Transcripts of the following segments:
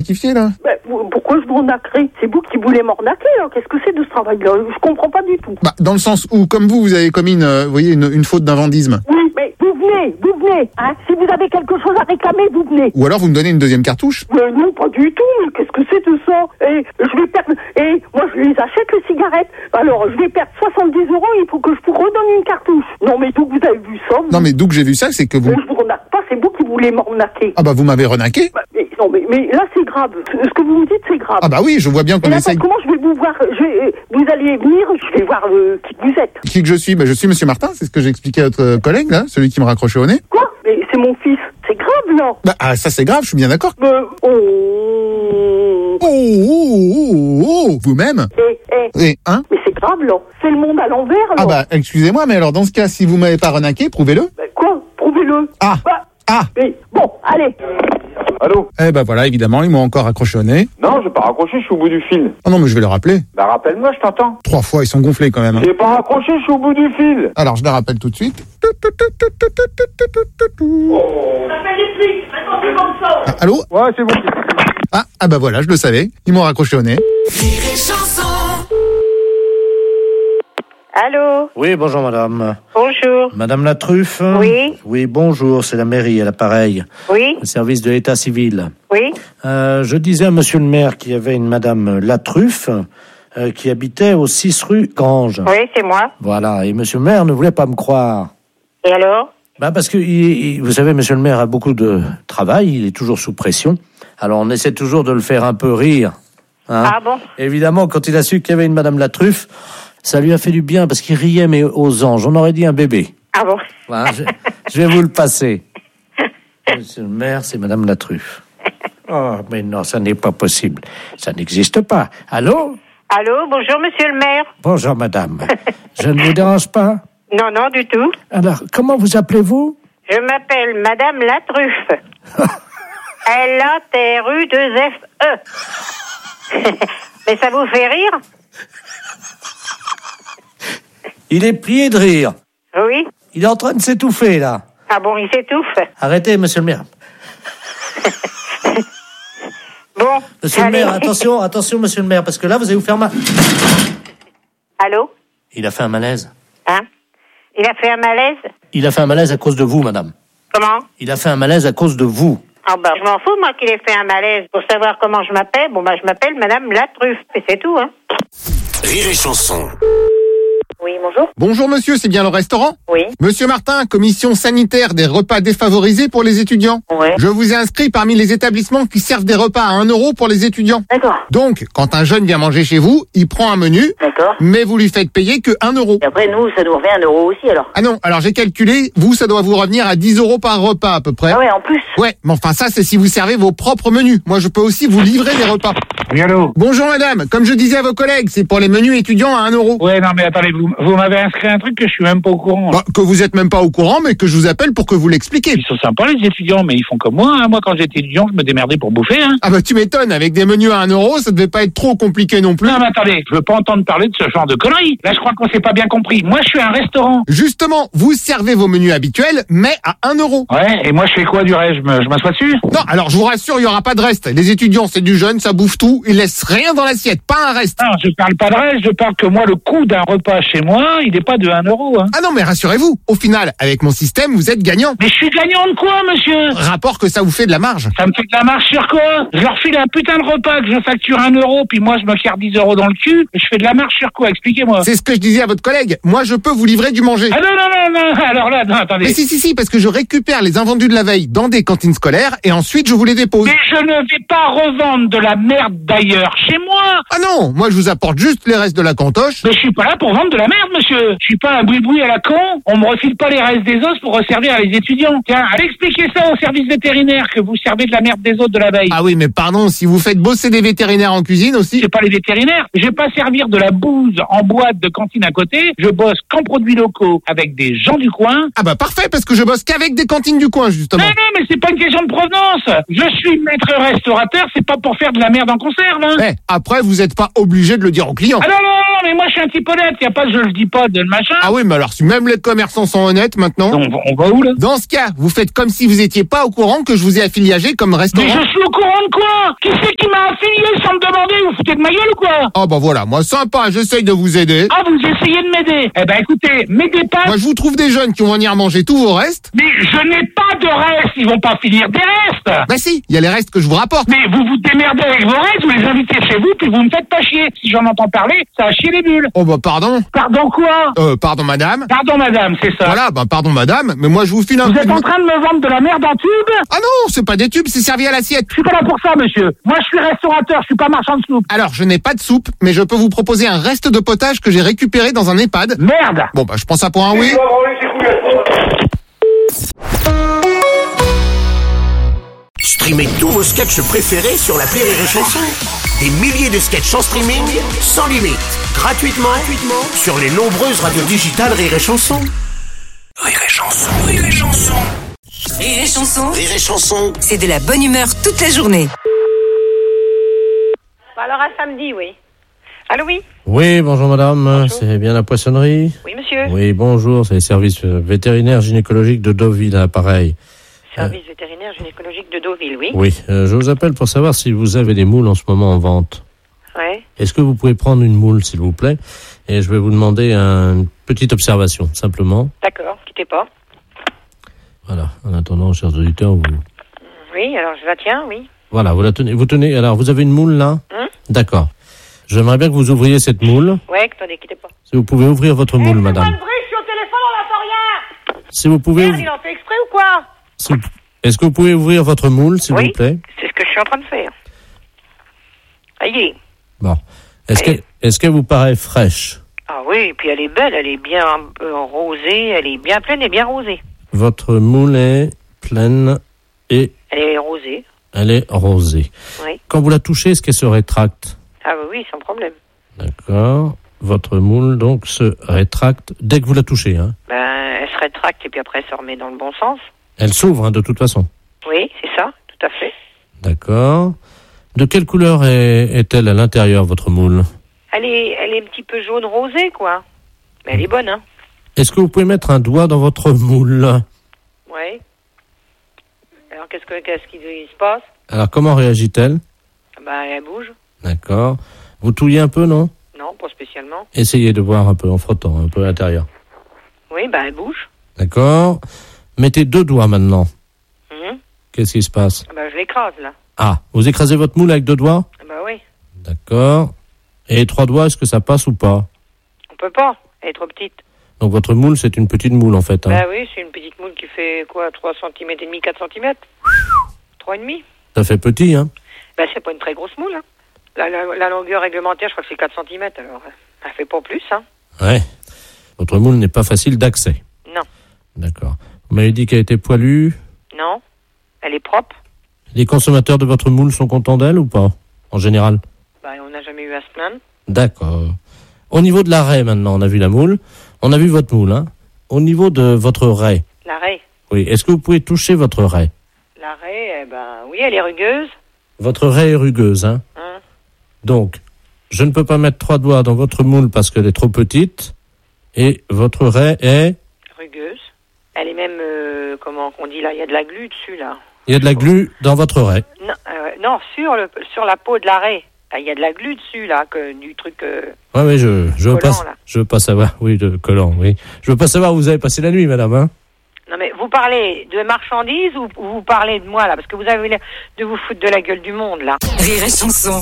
rectifier, là? Pourquoi je m'arnaquerais? C'est vous qui voulez m'arnaquer, là. Qu'est-ce que c'est de ce travail-là? Je comprends pas du tout. Bah, dans le sens où, comme vous avez commis une faute d'invendisme. Oui, mais vous venez, hein. Si vous avez quelque chose à réclamer, vous venez. Ou alors vous me donnez une deuxième cartouche? Non, pas du tout. Mais qu'est-ce que c'est de ça? Et je vais perdre. Et moi, je les achète, les cigarettes. Alors, je vais perdre 70 €. Il faut que je vous redonne une cartouche. Non, mais d'où vous avez vu ça? Non, mais d'où que j'ai vu ça, c'est que vous... Mais je vous renaque pas. C'est vous qui voulez m'arnaquer. Ah bah, vous m'avez renaqué? Mais là, c'est grave. Ce que vous me dites, c'est grave. Ah bah oui, je vois bien qu'on essaye... Comment je vais vous voir? Vous allez venir, je vais voir qui vous êtes. Qui que je suis? Bah, je suis Monsieur Martin, c'est ce que j'ai expliqué à votre collègue, là, celui qui me raccrochait au nez. Quoi? Mais c'est mon fils. C'est grave, là. Bah, ça c'est grave, je suis bien d'accord. Vous-même? Hein? Mais c'est grave, là. C'est le monde à l'envers, là. Ah bah, excusez-moi, mais alors dans ce cas, si vous m'avez pas renaqué, prouvez-le. Quoi? Prouvez-le. Mais bon, allez. Allô? Eh ben voilà, évidemment, ils m'ont encore accroché au nez. Non, j'ai pas raccroché, je suis au bout du fil. Oh non, mais je vais le rappeler. Bah rappelle-moi, je t'entends. 3 fois, ils sont gonflés quand même. Hein. J'ai pas raccroché, je suis au bout du fil. Alors, je le rappelle tout de suite. Allô? Ouais, c'est bon. Ah bah voilà, je le savais. Ils m'ont raccroché au nez. Allô? Oui, bonjour madame. Bonjour. Madame Latruffe? Oui. Oui, bonjour, c'est la mairie à l'appareil. Oui. Le service de l'état civil. Oui. Je disais à monsieur le maire qu'il y avait une madame Latruffe qui habitait au 6 rue Grange. Oui, c'est moi. Voilà, et monsieur le maire ne voulait pas me croire. Et alors? Bah parce que, vous savez, monsieur le maire a beaucoup de travail, il est toujours sous pression. Alors on essaie toujours de le faire un peu rire. Hein. Ah bon? Évidemment, quand il a su qu'il y avait une madame Latruffe, ça lui a fait du bien parce qu'il riait, mais aux anges. On aurait dit un bébé. Ah bon? Voilà, je vais vous le passer. Monsieur le maire, c'est madame Latruffe. Oh, mais non, ça n'est pas possible. Ça n'existe pas. Allô? Allô, bonjour monsieur le maire. Bonjour madame. Je ne vous dérange pas? Non, non, du tout. Alors, comment vous appelez-vous? Je m'appelle Madame Latruffe. L-A-T-R-U-2-F-E. Mais ça vous fait rire? Il est plié de rire. Oui. Il est en train de s'étouffer, là. Ah bon, il s'étouffe. Arrêtez, monsieur le maire. Bon. Monsieur le maire, attention, monsieur le maire, parce que là, vous allez vous faire mal. Allô? Il a fait un malaise. Hein? Il a fait un malaise? Il a fait un malaise à cause de vous, madame. Comment? Il a fait un malaise à cause de vous. Ah bah, je m'en fous, moi, qu'il ait fait un malaise. Pour savoir comment je m'appelle, bon bah, je m'appelle Madame Latruffe. Et c'est tout, hein. Rire et chanson. Oui, bonjour. Bonjour monsieur, c'est bien le restaurant? Oui. Monsieur Martin, commission sanitaire des repas défavorisés pour les étudiants. Ouais. Je vous ai inscrit parmi les établissements qui servent des repas à 1 € pour les étudiants. D'accord. Donc, quand un jeune vient manger chez vous, il prend un menu, D'accord. mais vous lui faites payer que 1 €. Et après, nous, ça nous revient 1 € aussi, alors. Ah non, alors j'ai calculé, vous, ça doit vous revenir à 10 € par repas à peu près. Ah ouais, en plus. Ouais, mais enfin ça, c'est si vous servez vos propres menus. Moi, je peux aussi vous livrer des repas. Oui, allô? Bonjour madame, comme je disais à vos collègues, c'est pour les menus étudiants à 1 €. Ouais, non, mais attendez, vous m'avez inscrit un truc que je suis même pas au courant. Bah, que vous êtes même pas au courant, mais que je vous appelle pour que vous l'expliquiez. Ils sont sympas, les étudiants, mais ils font comme moi, hein. Moi, quand j'étais étudiant, je me démerdais pour bouffer, hein. Ah bah tu m'étonnes, avec des menus à 1 €, ça devait pas être trop compliqué non plus. Non, mais attendez, je veux pas entendre parler de ce genre de conneries. Là, je crois qu'on s'est pas bien compris. Moi, je suis un restaurant. Justement, vous servez vos menus habituels, mais à 1 €. Ouais, et moi, je fais quoi du reste? Je m'assois dessus? Non, alors je vous rassure, il y aura pas de reste. Les étudiants, c'est du jeune, ça bouffe tout, ils laissent rien dans l'assiette, pas un reste. Non, je parle pas de reste, je parle que moi, le coût d'un repas chez moi, il est pas de 1 €, hein. Ah non, mais rassurez-vous, au final, avec mon système, vous êtes gagnant. Mais je suis gagnant de quoi, monsieur? Rapport que ça vous fait de la marge. Ça me fait de la marge sur quoi? Je leur file un putain de repas que je facture 1 €, puis moi, je me carre 10 € dans le cul. Je fais de la marge sur quoi? Expliquez-moi. C'est ce que je disais à votre collègue. Moi, je peux vous livrer du manger. Ah non, alors là, non, attendez. Mais si, parce que je récupère les invendus de la veille dans des cantines scolaires et ensuite je vous les dépose. Mais je ne vais pas revendre de la merde d'ailleurs chez moi. Ah non, moi je vous apporte juste les restes de la cantoche. Mais je suis pas là pour vendre de la merde, monsieur. Je suis pas un boui-boui à la con. On me refile pas les restes des os pour resservir à les étudiants. Tiens, allez expliquer ça au service vétérinaire que vous servez de la merde des autres de la veille. Ah oui, mais pardon, si vous faites bosser des vétérinaires en cuisine aussi. C'est pas les vétérinaires. Je vais pas servir de la bouse en boîte de cantine à côté. Je bosse qu'en produits locaux avec des gens du coin. Ah bah parfait, parce que je bosse qu'avec des cantines du coin, justement. Non, mais c'est pas une question de provenance. Je suis maître restaurateur, c'est pas pour faire de la merde en conserve, hein. Eh, après, vous êtes pas obligé de le dire aux clients. Ah non, mais moi je suis un type honnête. Y a pas je le dis pas de machin. Ah oui, mais alors si même les commerçants sont honnêtes maintenant. On va où là? Dans ce cas, vous faites comme si vous étiez pas au courant que je vous ai affiliagé comme restaurant. Mais je suis au courant de quoi? Qui c'est qui vous foutez de ma gueule ou quoi? Ah bah voilà, moi sympa, j'essaye de vous aider. Ah, vous essayez de m'aider. Eh ben écoutez, m'aidez pas. Moi je vous trouve des jeunes qui vont venir manger tous vos restes. Mais je n'ai pas de restes, ils vont pas finir des restes. Bah si, il y a les restes que je vous rapporte. Mais vous vous démerdez avec vos restes, vous les invitez chez vous, puis vous me faites pas chier. Si j'en entends parler, ça va chier les bulles. Oh bah pardon. Pardon quoi? Pardon madame. Pardon madame, c'est ça. Voilà, bah pardon madame, mais moi je vous file un Vous coup êtes de en main. train de me vendre de la merde en tube? Ah non, c'est pas des tubes, c'est servi à l'assiette. Je suis pas là pour ça, monsieur. Moi, je suis restaurateur, je suis pas marchand de soupe. Alors, je n'ai pas de soupe, mais je peux vous proposer un reste de potage que j'ai récupéré dans un EHPAD. Merde! Bon bah je prends ça pour un oui. Streamez tous vos sketchs préférés sur l'appli Rire et Chanson. Des milliers de sketchs en streaming, sans limite, gratuitement sur les nombreuses radios digitales Rire et Chanson. Rire et Chanson, Rire et Chanson. Rire et Chanson, Rire et Chanson. c'est de la bonne humeur toute la journée. Bon, alors à samedi, oui. Allô, oui? Oui, bonjour madame, c'est bien la poissonnerie? Oui, monsieur. Oui, bonjour, c'est les services vétérinaires gynécologiques de Deauville, à l'appareil. Service vétérinaire gynécologique de Deauville, oui. Oui, je vous appelle pour savoir si vous avez des moules en ce moment en vente. Ouais. Est-ce que vous pouvez prendre une moule, s'il vous plaît? Et je vais vous demander une petite observation, simplement. D'accord, quittez pas. Voilà, en attendant, chers auditeurs, vous... Oui, alors je la tiens, oui. Voilà, vous la tenez. Vous tenez. Alors, vous avez une moule là? D'accord. J'aimerais bien que vous ouvriez cette moule. Ouais, attendez, quittez pas. Si vous pouvez ouvrir votre moule, madame. je suis au téléphone, on n'entend rien. Si vous pouvez. Merde, il en fait exprès ou quoi? Est-ce que vous pouvez ouvrir votre moule, s'il vous plaît? C'est ce que je suis en train de faire. Aïe. Bon. Est-ce qu'elle vous paraît fraîche? Ah oui, et puis elle est belle, elle est bien rosée, elle est bien pleine et bien rosée. Votre moule est pleine et Elle est rosée. elle est rosée. Oui. Quand vous la touchez, est-ce qu'elle se rétracte? Ah oui, sans problème. D'accord. Votre moule, donc, se rétracte dès que vous la touchez, hein? Ben, elle se rétracte et puis après elle se remet dans le bon sens. Elle s'ouvre, hein, de toute façon. Oui, c'est ça, tout à fait. D'accord. De quelle couleur est-elle à l'intérieur, votre moule? Elle est un petit peu jaune rosée, quoi. Mais elle est bonne, hein. Est-ce que vous pouvez mettre un doigt dans votre moule? Oui. Alors qu'est-ce qui se passe? Alors, comment réagit-elle? Ben, elle bouge. D'accord. Vous touillez un peu, non? Non, pas spécialement. Essayez de voir un peu en frottant, un peu à l'intérieur. Oui, ben elle bouge. D'accord. Mettez 2 doigts maintenant. Mhm. Qu'est-ce qui se passe? Ben je l'écrase, là. Ah, vous écrasez votre moule avec 2 doigts? Ben oui. D'accord. Et 3 doigts, est-ce que ça passe ou pas? On peut pas. Elle est trop petite. Donc votre moule, c'est une petite moule en fait. Hein. Ben oui, c'est une petite moule qui fait quoi, 3 cm et demi, 4 cm 3,5. Ça fait petit, hein? Ben c'est pas une très grosse moule, hein. La longueur réglementaire, je crois que c'est 4 cm, alors elle fait pas plus, hein. Ouais. Votre moule n'est pas facile d'accès. Non. D'accord. Vous m'avez dit qu'elle était poilue. Non. Elle est propre. Les consommateurs de votre moule sont contents d'elle ou pas? En général? Ben on n'a jamais eu à se plaindre. D'accord. Au niveau de la raie, maintenant, on a vu la moule. On a vu votre moule, hein. Au niveau de votre raie. La raie. Oui. Est-ce que vous pouvez toucher votre raie? La raie, oui, elle est rugueuse. Votre raie est rugueuse, hein. Donc, je ne peux pas mettre 3 doigts dans votre moule parce qu'elle est trop petite. Et votre raie est... Rugueuse. Elle est même, comment on dit là, il y a de la glu dessus, là. Il y a de la glu dans votre raie. Non, non, sur la peau de la raie. Il y a de la glu dessus, là, du truc... Oui, je veux collant, pas, là. je veux pas savoir. Oui, de collant, oui. Je veux pas savoir où vous avez passé la nuit, madame, hein. Non, mais vous parlez de marchandises ou vous parlez de moi, là? Parce que vous avez l'air de vous foutre de la gueule du monde, là. Rire et Chanson.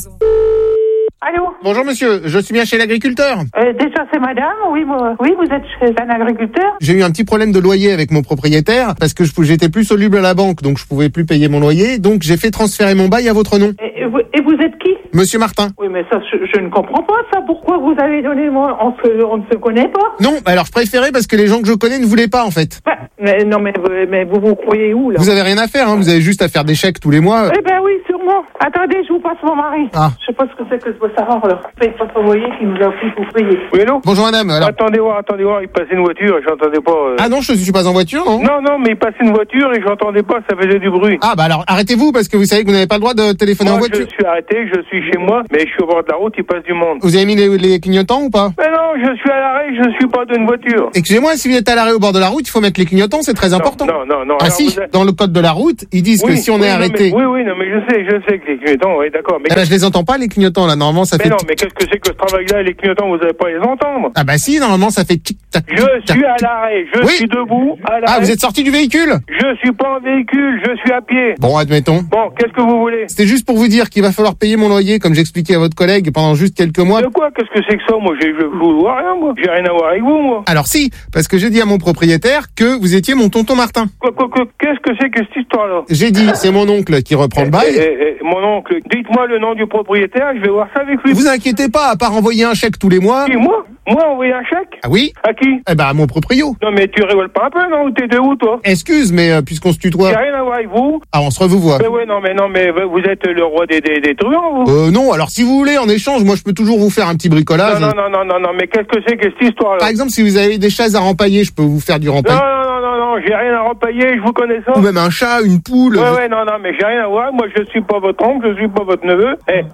Allô? Bonjour monsieur, je suis bien chez l'agriculteur. Déjà c'est madame, oui, oui, vous êtes chez un agriculteur? J'ai eu un petit problème de loyer avec mon propriétaire parce que j'étais plus soluble à la banque, donc je pouvais plus payer mon loyer, donc j'ai fait transférer mon bail à votre nom. Et vous êtes qui? Monsieur Martin. Oui, mais ça, je ne comprends pas ça. Pourquoi vous avez donné moi? On ne se connaît pas. Non, alors je préférais parce que les gens que je connais ne voulaient pas en fait. Mais non, mais vous croyez où là? Vous avez rien à faire, hein, vous avez juste à faire des chèques tous les mois. Eh ben oui, sûrement. Attendez, je vous passe mon mari. Ah. Je sais pas ce que c'est que ce savoir là. Paye pas son loyer qui nous a pris pour payer. Oui, allô? Bonjour madame, alors... Attendez voir, il passait une voiture, j'entendais pas. Ah non, je suis pas en voiture, non? Non, mais il passait une voiture et j'entendais pas, ça faisait du bruit. Ah bah alors arrêtez-vous parce que vous savez que vous n'avez pas le droit de téléphoner en Moi, voiture. je suis arrêté, je suis chez moi, mais je suis au bord de la route, il passe du monde. Vous avez mis les clignotants ou pas? Mais non, je suis à l'arrêt, je suis pas d'une voiture. Excusez-moi, si vous êtes à l'arrêt au bord de la route, il faut mettre les clignotants, c'est très important. Non. Ah Alors, si, dans le code de la route, ils disent que si on est arrêté... Oui, non, mais je sais que les clignotants, oui, d'accord. Mais je les entends pas, les clignotants, là. Normalement, ça fait... Mais non, mais qu'est-ce que c'est que ce travail-là, les clignotants, vous n'allez pas les entendre? Ah bah si, normalement, ça fait tic-tac. Je suis à l'arrêt, je suis debout, à l'arrêt. Ah, vous êtes sorti du véhicule? Je suis pas en véhicule, je suis à pied. Bon, admettons. Bon, qu'est-ce que vous voulez? C'était juste pour vous dire qu'il va falloir payer mon loyer, comme j'expliquais à votre collègue, pendant juste quelques mois. De quoi? Qu'est-ce que c'est que ça? Moi, je vois rien, moi. J'ai rien à voir avec vous, moi. Alors si, parce que j'ai dit à mon propriétaire que vous étiez mon tonton Martin. Qu'est-ce que c'est que cette histoire-là? J'ai dit, c'est mon oncle qui reprend le bail. Mon oncle, dites-moi le nom du propriétaire, je vais voir ça avec lui. Vous inquiétez pas, à part envoyer un chèque tous les mois. Qui, moi envoyer un chèque? Ah oui? À qui? Eh ben, à mon proprio. Non, mais tu rigoles pas un peu, non? T'es de où, toi? Excuse, mais puisqu'on se tutoie. J'ai rien à voir avec vous. Ah, on se revoit. Mais ouais, non, mais vous êtes le roi des truands, vous? Non, alors si vous voulez, en échange, moi je peux toujours vous faire un petit bricolage. Non, mais qu'est-ce que c'est que cette histoire-là? Par exemple, si vous avez des chaises à rempailler, je peux vous faire du rempaille. Non, j'ai rien à rempailler, je vous connais ça. Ou même un chat, une poule. Ouais, non, mais j'ai rien à voir. Moi, je suis pas votre oncle, je suis pas votre neveu.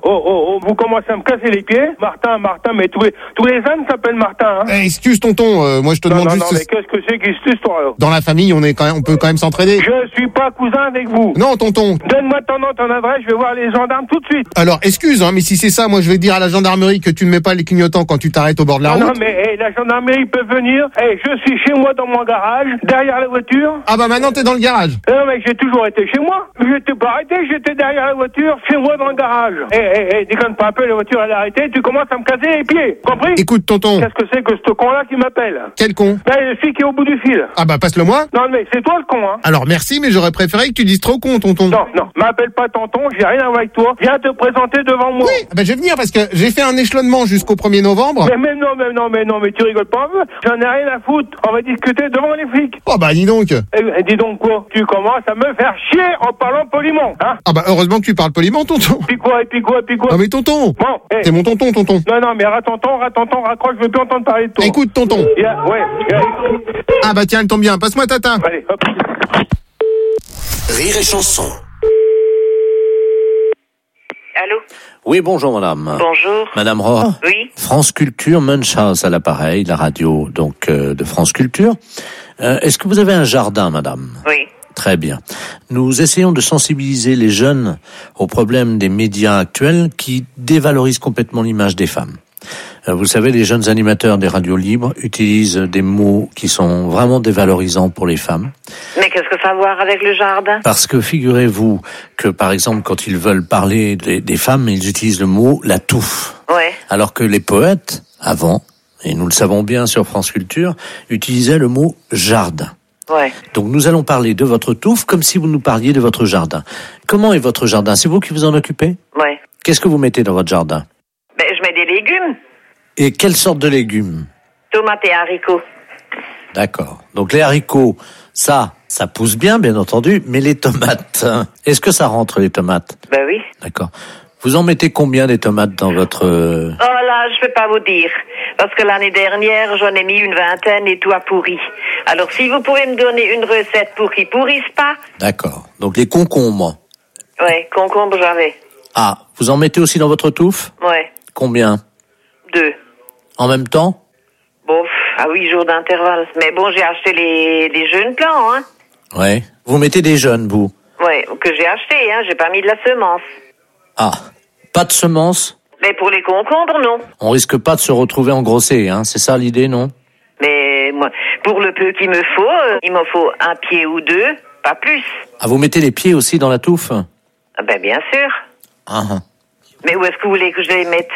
Vous commencez à me casser les pieds. Martin, mais tous les ânes s'appellent Martin, hein. Excuse, tonton, moi je te demande juste... Non, mais qu'est-ce que c'est que cette histoire-là? Dans la famille, on peut quand même s'entraider. Je suis pas cousin avec vous. Non, tonton. Donne-moi ton adresse, je vais voir les gendarmes tout de suite. Alors, excuse, mais si c'est ça, moi je vais dire à la gendarmerie que tu ne mets pas les clignotants quand tu t'arrêtes au bord de la route. Non, mais la gendarmerie peut venir. Je suis chez moi dans mon garage, derrière la voiture. Ah bah maintenant t'es dans le garage. Non, mais j'ai toujours été chez moi. J'étais pas arrêté, j'étais derrière la voiture, chez moi dans le garage. Déconne pas un peu, la voiture elle est arrêtée, tu commences à me casser les pieds, compris? Écoute, tonton. Qu'est-ce que c'est que ce con-là qui m'appelle? Quel con? Celui qui est au bout du fil. Ah bah passe-le-moi. Non, mais c'est toi le con, hein. Alors merci, mais j'aurais préféré que tu dises trop con, tonton. Non, m'appelle pas tonton, j'ai rien à voir avec toi. Viens te présenter devant moi. Oui, bah je vais venir parce que j'ai fait un échelonnement jusqu'au 1er novembre. Mais tu rigoles pas, j'en ai rien à foutre. On va discuter devant les flics. Oh bah dis donc. Dis donc quoi? Tu commences à me faire chier en parlant poliment, hein? Ah bah heureusement que tu parles poliment, tonton. Puis quoi? Non mais tonton. Bon, t'es mon tonton. Non, mais tonton, raccroche, je veux plus entendre parler de toi. Écoute, tonton. Ouais. Ah bah tiens, elle tombe bien, passe-moi tata. Allez, hop. Rire et chanson. Allô? Oui, bonjour madame. Bonjour. Madame Rohr. Oui. France Culture, Munchhouse à l'appareil, la radio donc de France Culture. Est-ce que vous avez un jardin, madame? Oui. Très bien. Nous essayons de sensibiliser les jeunes aux problèmes des médias actuels qui dévalorisent complètement l'image des femmes. Vous savez, les jeunes animateurs des radios libres utilisent des mots qui sont vraiment dévalorisants pour les femmes. Mais qu'est-ce que ça a à voir avec le jardin? Parce que figurez-vous que, par exemple, quand ils veulent parler des femmes, ils utilisent le mot « la touffe ». Ouais. Alors que les poètes, avant, et nous le savons bien sur France Culture, utilisaient le mot « jardin ». Ouais. Donc nous allons parler de votre touffe comme si vous nous parliez de votre jardin. Comment est votre jardin? C'est vous qui vous en occupez? Ouais. Qu'est-ce que vous mettez dans votre jardin? Ben, je mets des légumes. Et quelle sorte de légumes? Tomates et haricots. D'accord. Donc les haricots, ça pousse bien entendu, mais les tomates, est-ce que ça rentre les tomates? Ben oui. D'accord. Vous en mettez combien des tomates dans votre... Oh là, je peux pas vous dire. Parce que l'année dernière, j'en ai mis une vingtaine et tout a pourri. Alors si vous pouvez me donner une recette pour qu'ils pourrissent pas. D'accord. Donc les concombres. Ouais, concombre j'avais. Ah, vous en mettez aussi dans votre touffe? Ouais. Combien? 2. En même temps? Bon, à 8 jours d'intervalle. Mais bon, j'ai acheté les jeunes plants, hein. Ouais. Vous mettez des jeunes, vous? Ouais, que j'ai acheté, hein. J'ai pas mis de la semence. Ah, pas de semences? Mais pour les concombres, non. On risque pas de se retrouver engrossé, hein. C'est ça l'idée, non? Mais moi, pour le peu qu'il me faut, il m'en faut un pied ou deux, pas plus. Ah, vous mettez les pieds aussi dans la touffe? Ah ben bien sûr. Ah. Mais où est-ce que vous voulez que je les mette?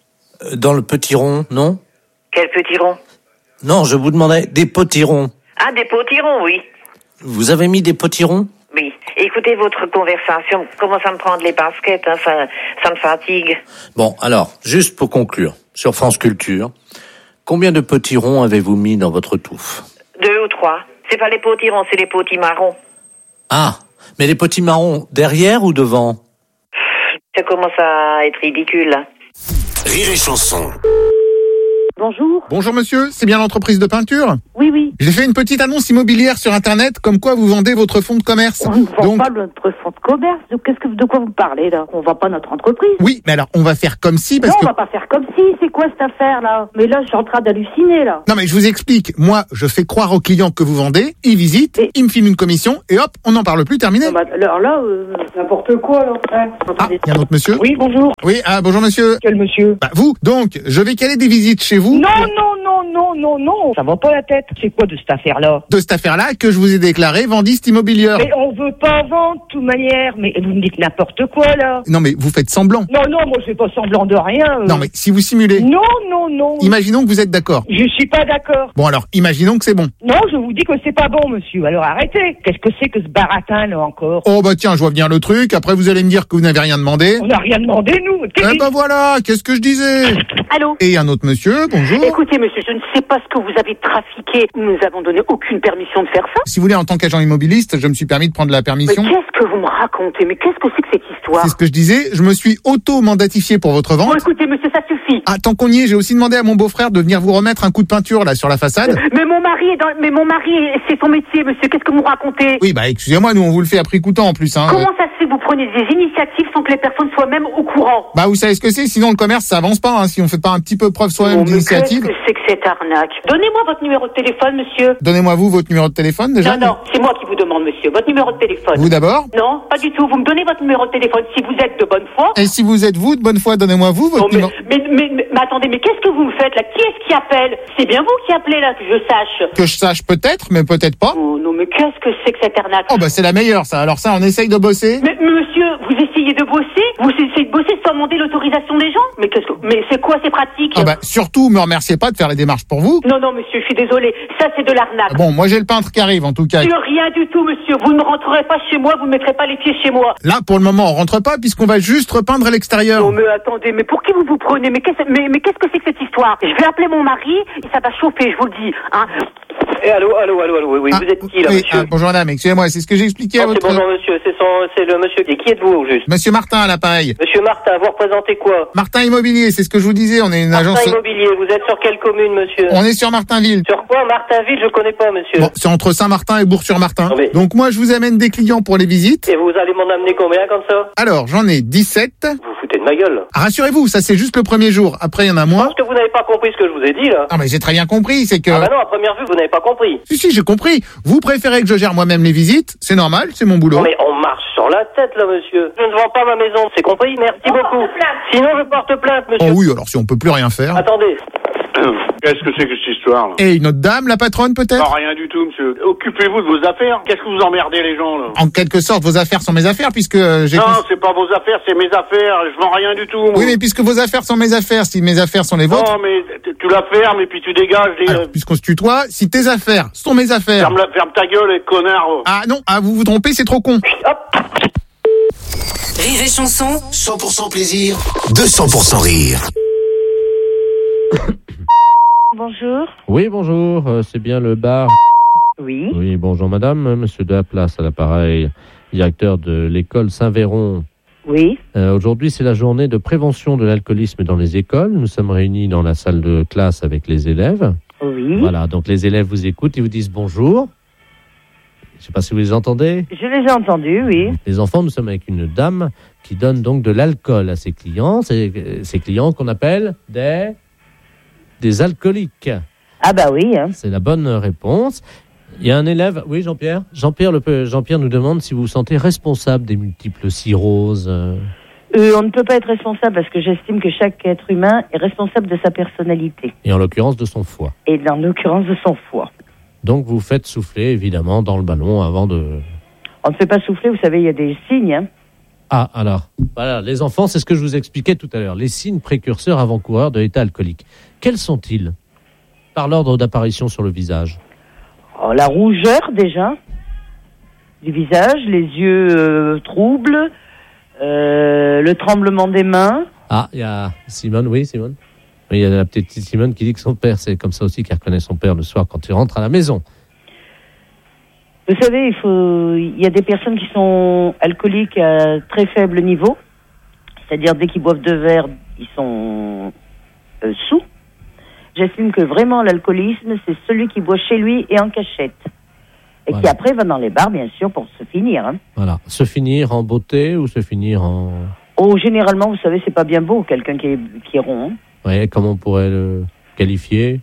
Dans le potiron, non? Quel potiron? Non, je vous demandais des potirons. Ah, des potirons, oui. Vous avez mis des potirons? Oui. Écoutez, votre conversation commence à me prendre les baskets, hein, ça me fatigue. Bon, alors, juste pour conclure, sur France Culture, combien de potirons avez-vous mis dans votre touffe? 2 ou 3. C'est pas les potirons, c'est les potimarrons. Ah, mais les potimarrons, derrière ou devant? Ça commence à être ridicule, là. Rire et chanson. Bonjour. Bonjour monsieur, c'est bien l'entreprise de peinture? Oui, oui. J'ai fait une petite annonce immobilière sur internet comme quoi vous vendez votre fonds de commerce. On ne vend pas notre fonds de commerce. De quoi vous parlez là? On vend pas notre entreprise. Oui, mais alors on va faire comme si parce non, que... on va pas faire comme si. C'est quoi cette affaire là? Mais là, je suis en train d'halluciner là. Non mais je vous explique. Moi, je fais croire aux clients que vous vendez, ils visitent, ils me filment une commission et hop, on n'en parle plus, terminé. Non, bah, alors là, n'importe quoi là. Ouais. Ah, il y a un autre monsieur? Oui, bonjour. Oui, bonjour monsieur. Quel monsieur? Bah vous, donc, je vais caler des visites chez vous. Non, ça va pas la tête. C'est quoi de cette affaire-là? De cette affaire-là que je vous ai déclaré vendiste immobilière. Mais on veut pas vendre, de toute manière. Mais vous me dites n'importe quoi, là. Non mais vous faites semblant. Non, moi je fais pas semblant de rien. Non mais si vous simulez. Non. Imaginons que vous êtes d'accord. Je suis pas d'accord. Bon alors, imaginons que c'est bon. Non, je vous dis que c'est pas bon, monsieur. Alors arrêtez. Qu'est-ce que c'est que ce baratin, là, encore? Oh bah tiens, je vois bien le truc. Après vous allez me dire que vous n'avez rien demandé. On n'a rien demandé, nous. Eh ben voilà, qu'est-ce que je disais? Allô? Et un autre monsieur, bonjour. Écoutez, monsieur, je ne sais pas ce que vous avez trafiqué. Nous avons donné aucune permission de faire ça. Si vous voulez, en tant qu'agent immobiliste, je me suis permis de prendre la Mais permission. qu'est-ce que vous me racontez? Mais qu'est-ce que c'est que cette histoire? C'est ce que je disais, je me suis auto-mandatifié pour votre Bon, vente. écoutez, monsieur, ça suffit. Ah, tant qu'on y est, j'ai aussi demandé à mon beau-frère de venir vous remettre un coup de peinture là sur la façade. Mais mon mari c'est son métier, monsieur. Qu'est-ce que vous racontez? Oui, bah excusez-moi, nous on vous le fait à prix coûtant en plus. Hein. Comment ça se fait que vous prenez des initiatives sans que les personnes soient même au courant? Bah vous savez ce que c'est, sinon le commerce ça avance pas, hein, si on fait pas un petit peu preuve soi-même d'initiative. Qu'est-ce que c'est que cette arnaque? Donnez-moi votre numéro de téléphone, monsieur. Donnez-moi vous votre numéro de téléphone déjà. Non, c'est moi qui vous demande, monsieur. Votre numéro de téléphone. Vous d'abord. Non, pas du tout. Vous me donnez votre numéro de téléphone si vous êtes de bonne foi. Et si vous êtes vous de bonne foi, donnez-moi vous votre numéro. Mais attendez, mais qu'est-ce que vous me faites là? Qui est-ce qui appelle? C'est bien vous qui appelez là, que je sache. Que je sache peut-être, mais peut-être pas. Oh non, mais qu'est-ce que c'est que cette arnaque? Oh bah c'est la meilleure ça. Alors ça, on essaye de bosser. Mais monsieur, vous essayez de bosser? Vous essayez de bosser sans demander l'autorisation des gens? Mais c'est quoi ces pratiques? Ah bah surtout, me remerciez pas de faire les démarches pour vous. Non, monsieur, je suis désolé. Ça, c'est de l'arnaque. Bon, moi j'ai le peintre qui arrive en tout cas. Rien du tout, monsieur. Vous ne rentrerez pas chez moi, vous ne mettrez pas les pieds chez moi. Là, pour le moment, on rentre pas puisqu'on va juste repeindre à l'extérieur. Non, mais attendez, mais pour qui vous prenez? Mais qu'est-ce que c'est que cette histoire? Je vais appeler mon mari et ça va chauffer, je vous le dis. Hein. Allô, oui, vous êtes qui là, monsieur? Bonjour madame, excusez-moi, c'est ce que j'ai expliqué à votre... Bonjour monsieur, c'est le monsieur. Et qui êtes-vous au juste? Monsieur Martin à l'appareil. Monsieur Martin, vous représentez quoi? Martin Immobilier, c'est ce que je vous disais, on est une agence... Martin Immobilier, vous êtes sur quelle commune, monsieur? On est sur Martinville. Sur quoi? Martinville, je connais pas, monsieur. Bon, c'est entre Saint-Martin et Bourg-sur-Martin. Mais... Donc moi, je vous amène des clients pour les visites. Et vous allez m'en amener combien comme ça? Alors, j'en ai 17. Vous foutez de ma gueule. Rassurez-vous, ça c'est juste le premier jour. Après, il y en a moins. Parce que vous n'avez pas compris ce que je vous ai dit, là. Ah, mais j'ai très bien compris, c'est que... Ah bah non, à première vue, vous n'avez pas compris. Si, j'ai compris. Vous préférez que je gère moi-même les visites, c'est normal, c'est mon boulot. Non mais on marche sur la tête, là, monsieur. Je ne vends pas ma maison, c'est compris? Merci beaucoup. Sinon, je porte plainte, monsieur. Oh oui, alors si on peut plus rien faire... Attendez. Qu'est-ce que c'est que cette histoire là? Et une autre dame, la patronne peut-être? Non, rien du tout, monsieur. Occupez-vous de vos affaires. Qu'est-ce que vous emmerdez les gens là? En quelque sorte, vos affaires sont mes affaires puisque j'ai... Non, c'est pas vos affaires, c'est mes affaires. Je vends rien du tout, moi. Oui, mais puisque vos affaires sont mes affaires, si mes affaires sont les vôtres... Non, mais tu la fermes et puis tu dégages. Alors, puisqu'on se tutoie, si tes affaires sont mes affaires... Ferme ta gueule, connard. Ah non, vous vous trompez, c'est trop con. Hop. Rire et chanson. 100% plaisir, 200% rire. Bonjour. Oui, bonjour, c'est bien le bar. Oui. Oui, bonjour madame, monsieur de la place à l'appareil, directeur de l'école Saint-Véron. Oui. Aujourd'hui, c'est la journée de prévention de l'alcoolisme dans les écoles. Nous sommes réunis dans la salle de classe avec les élèves. Oui. Voilà, donc les élèves vous écoutent, ils vous disent bonjour. Je ne sais pas si vous les entendez. Je les ai entendus, oui. Les enfants, nous sommes avec une dame qui donne donc de l'alcool à ses clients. C'est ces clients qu'on appelle des alcooliques. Ah bah oui. Hein. C'est la bonne réponse. Il y a un élève, oui Jean-Pierre. Jean-Pierre nous demande si vous vous sentez responsable des multiples cirrhoses. On ne peut pas être responsable parce que j'estime que chaque être humain est responsable de sa personnalité. Et en l'occurrence de son foie. Et en l'occurrence de son foie. Donc vous faites souffler évidemment dans le ballon avant de... On ne fait pas souffler, vous savez, il y a des signes. Hein. Ah, alors, voilà, les enfants, c'est ce que je vous expliquais tout à l'heure. Les signes précurseurs avant-coureurs de l'état alcoolique. Quels sont-ils? Par l'ordre d'apparition sur le visage. Oh, la rougeur, déjà, du visage, les yeux troubles, le tremblement des mains. Ah, il y a Simone, oui, Simone. Oui, il y a la petite Simone qui dit que son père, c'est comme ça aussi qu'elle reconnaît son père le soir quand il rentre à la maison. Vous savez, il y a des personnes qui sont alcooliques à très faible niveau. C'est-à-dire, dès qu'ils boivent 2 verres, ils sont sous. J'estime que vraiment l'alcoolisme, c'est celui qui boit chez lui et en cachette. Et qui après va dans les bars, bien sûr, pour se finir. Hein. Voilà. Se finir en beauté ou se finir en... Oh, généralement, vous savez, c'est pas bien beau, quelqu'un qui est rond. Hein. Oui, comment on pourrait le qualifier?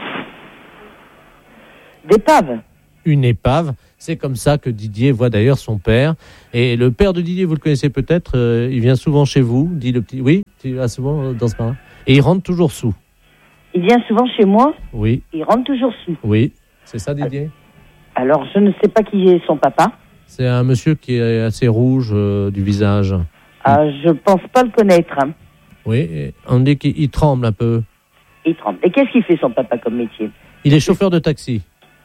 D'épave. Une épave. C'est comme ça que Didier voit d'ailleurs son père. Et le père de Didier, vous le connaissez peut-être, il vient souvent chez vous, dit le petit... Oui, tu vas souvent dans ce bar. Et il rentre toujours sous. Il vient souvent chez moi? Oui. Il rentre toujours sous. Oui, c'est ça Didier? Alors, je ne sais pas qui est son papa. C'est un monsieur qui est assez rouge du visage. Ah, je pense pas le connaître. Hein. Oui, on dit qu'il tremble un peu. Il tremble. Et qu'est-ce qu'il fait son papa comme métier? Il est chauffeur de taxi.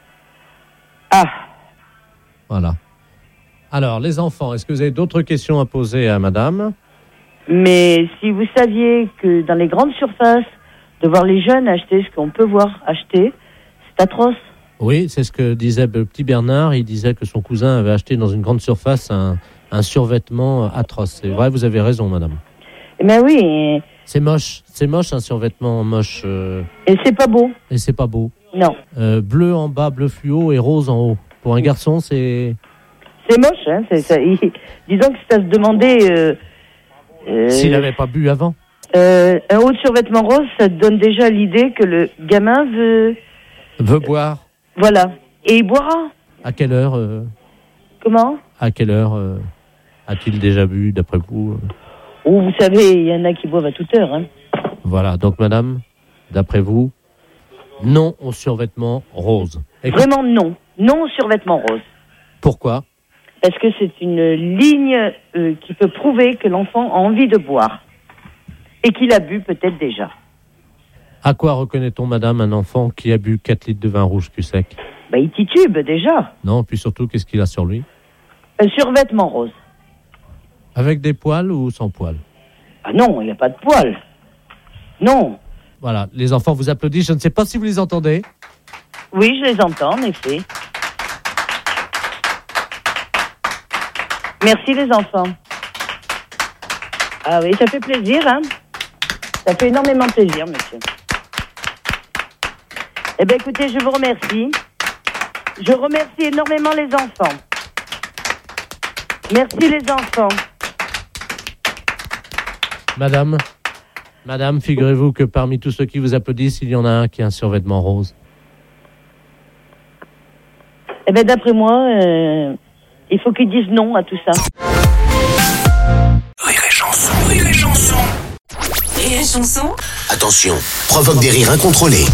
Ah. Voilà. Alors, les enfants, est-ce que vous avez d'autres questions à poser à madame? Mais si vous saviez que dans les grandes surfaces, de voir les jeunes acheter ce qu'on peut voir acheter, c'est atroce. Oui, c'est ce que disait le petit Bernard. Il disait que son cousin avait acheté dans une grande surface un survêtement atroce. C'est vrai, vous avez raison, madame. Eh bien oui. C'est moche un survêtement moche. Et c'est pas beau. Et c'est pas beau. Non. Bleu en bas, bleu fluo et rose en haut. Pour un garçon, c'est... C'est moche, hein. Disons que c'est à se demander... S'il n'avait pas bu avant. Un haut de survêtement rose, ça donne déjà l'idée que le gamin veut boire. Voilà. Et il boira. À quelle heure Comment? À quelle heure a-t-il déjà bu, d'après vous Oh, vous savez, il y en a qui boivent à toute heure. Hein. Voilà. Donc, madame, d'après vous, non au survêtement rose. Vraiment non. Non au survêtement rose. Pourquoi? Parce que c'est une ligne qui peut prouver que l'enfant a envie de boire. Et qu'il a bu peut-être déjà. À quoi reconnaît-on, madame, un enfant qui a bu 4 litres de vin rouge cul sec? Il titube déjà. Non, puis surtout, qu'est-ce qu'il a sur lui? Un survêtement rose. Avec des poils ou sans poils? Ah non, il n'y a pas de poils. Non. Voilà, les enfants vous applaudissent. Je ne sais pas si vous les entendez. Oui, je les entends, en effet. Merci, les enfants. Ah oui, ça fait plaisir, hein? Ça fait énormément plaisir, monsieur. Eh bien, écoutez, je vous remercie. Je remercie énormément les enfants. Merci, les enfants. Madame, figurez-vous que parmi tous ceux qui vous applaudissent, il y en a un qui a un survêtement rose. Eh bien, d'après moi, il faut qu'ils disent non à tout ça. Rire et chanson, rire et chanson. Rire et chanson. Attention, provoque des rires incontrôlés.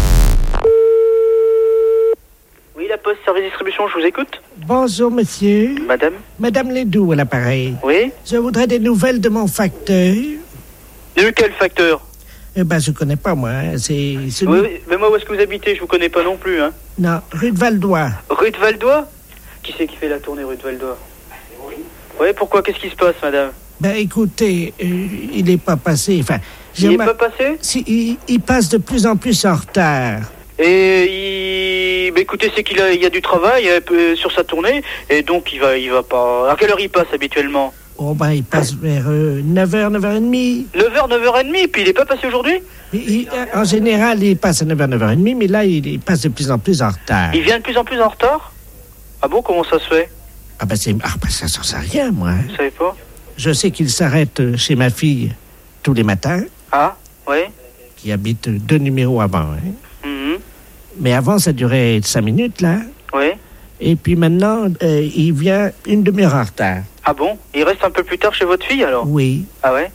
Oui, la Poste, service distribution, je vous écoute. Bonjour, monsieur. Madame. Madame Ledoux à l'appareil. Oui. Je voudrais des nouvelles de mon facteur. De quel facteur? Je connais pas, moi. Hein. C'est celui... Oui, mais moi, où est-ce que vous habitez? Je vous connais pas non plus, hein. Non, rue de Valdois. Rue de Valdois? Qui c'est qui fait la tournée rue de Valdois? Oui, pourquoi? Qu'est-ce qui se passe, madame? Écoutez, il n'est pas passé. Enfin, il n'est pas passé? Si, il passe de plus en plus en retard. Et écoutez, c'est qu'il y a du travail sur sa tournée, et donc il va pas... À quelle heure il passe habituellement? Oh, il passe vers 9h, 9h30. 9h, 9h30, puis il n'est pas passé aujourd'hui? En général, il passe à 9h, 9h30, mais là, il passe de plus en plus en retard. Il vient de plus en plus en retard? Ah bon, comment ça se fait? Ça s'en sait rien, moi. Vous savez pas? Je sais qu'il s'arrête chez ma fille tous les matins. Ah, oui. Qui habite 2 numéros avant, hein. Mm-hmm. Mais avant, ça durait 5 minutes, là. Oui. Et puis maintenant, il vient une demi-heure en retard. Ah bon? Il reste un peu plus tard chez votre fille, alors? Oui. Ah ouais?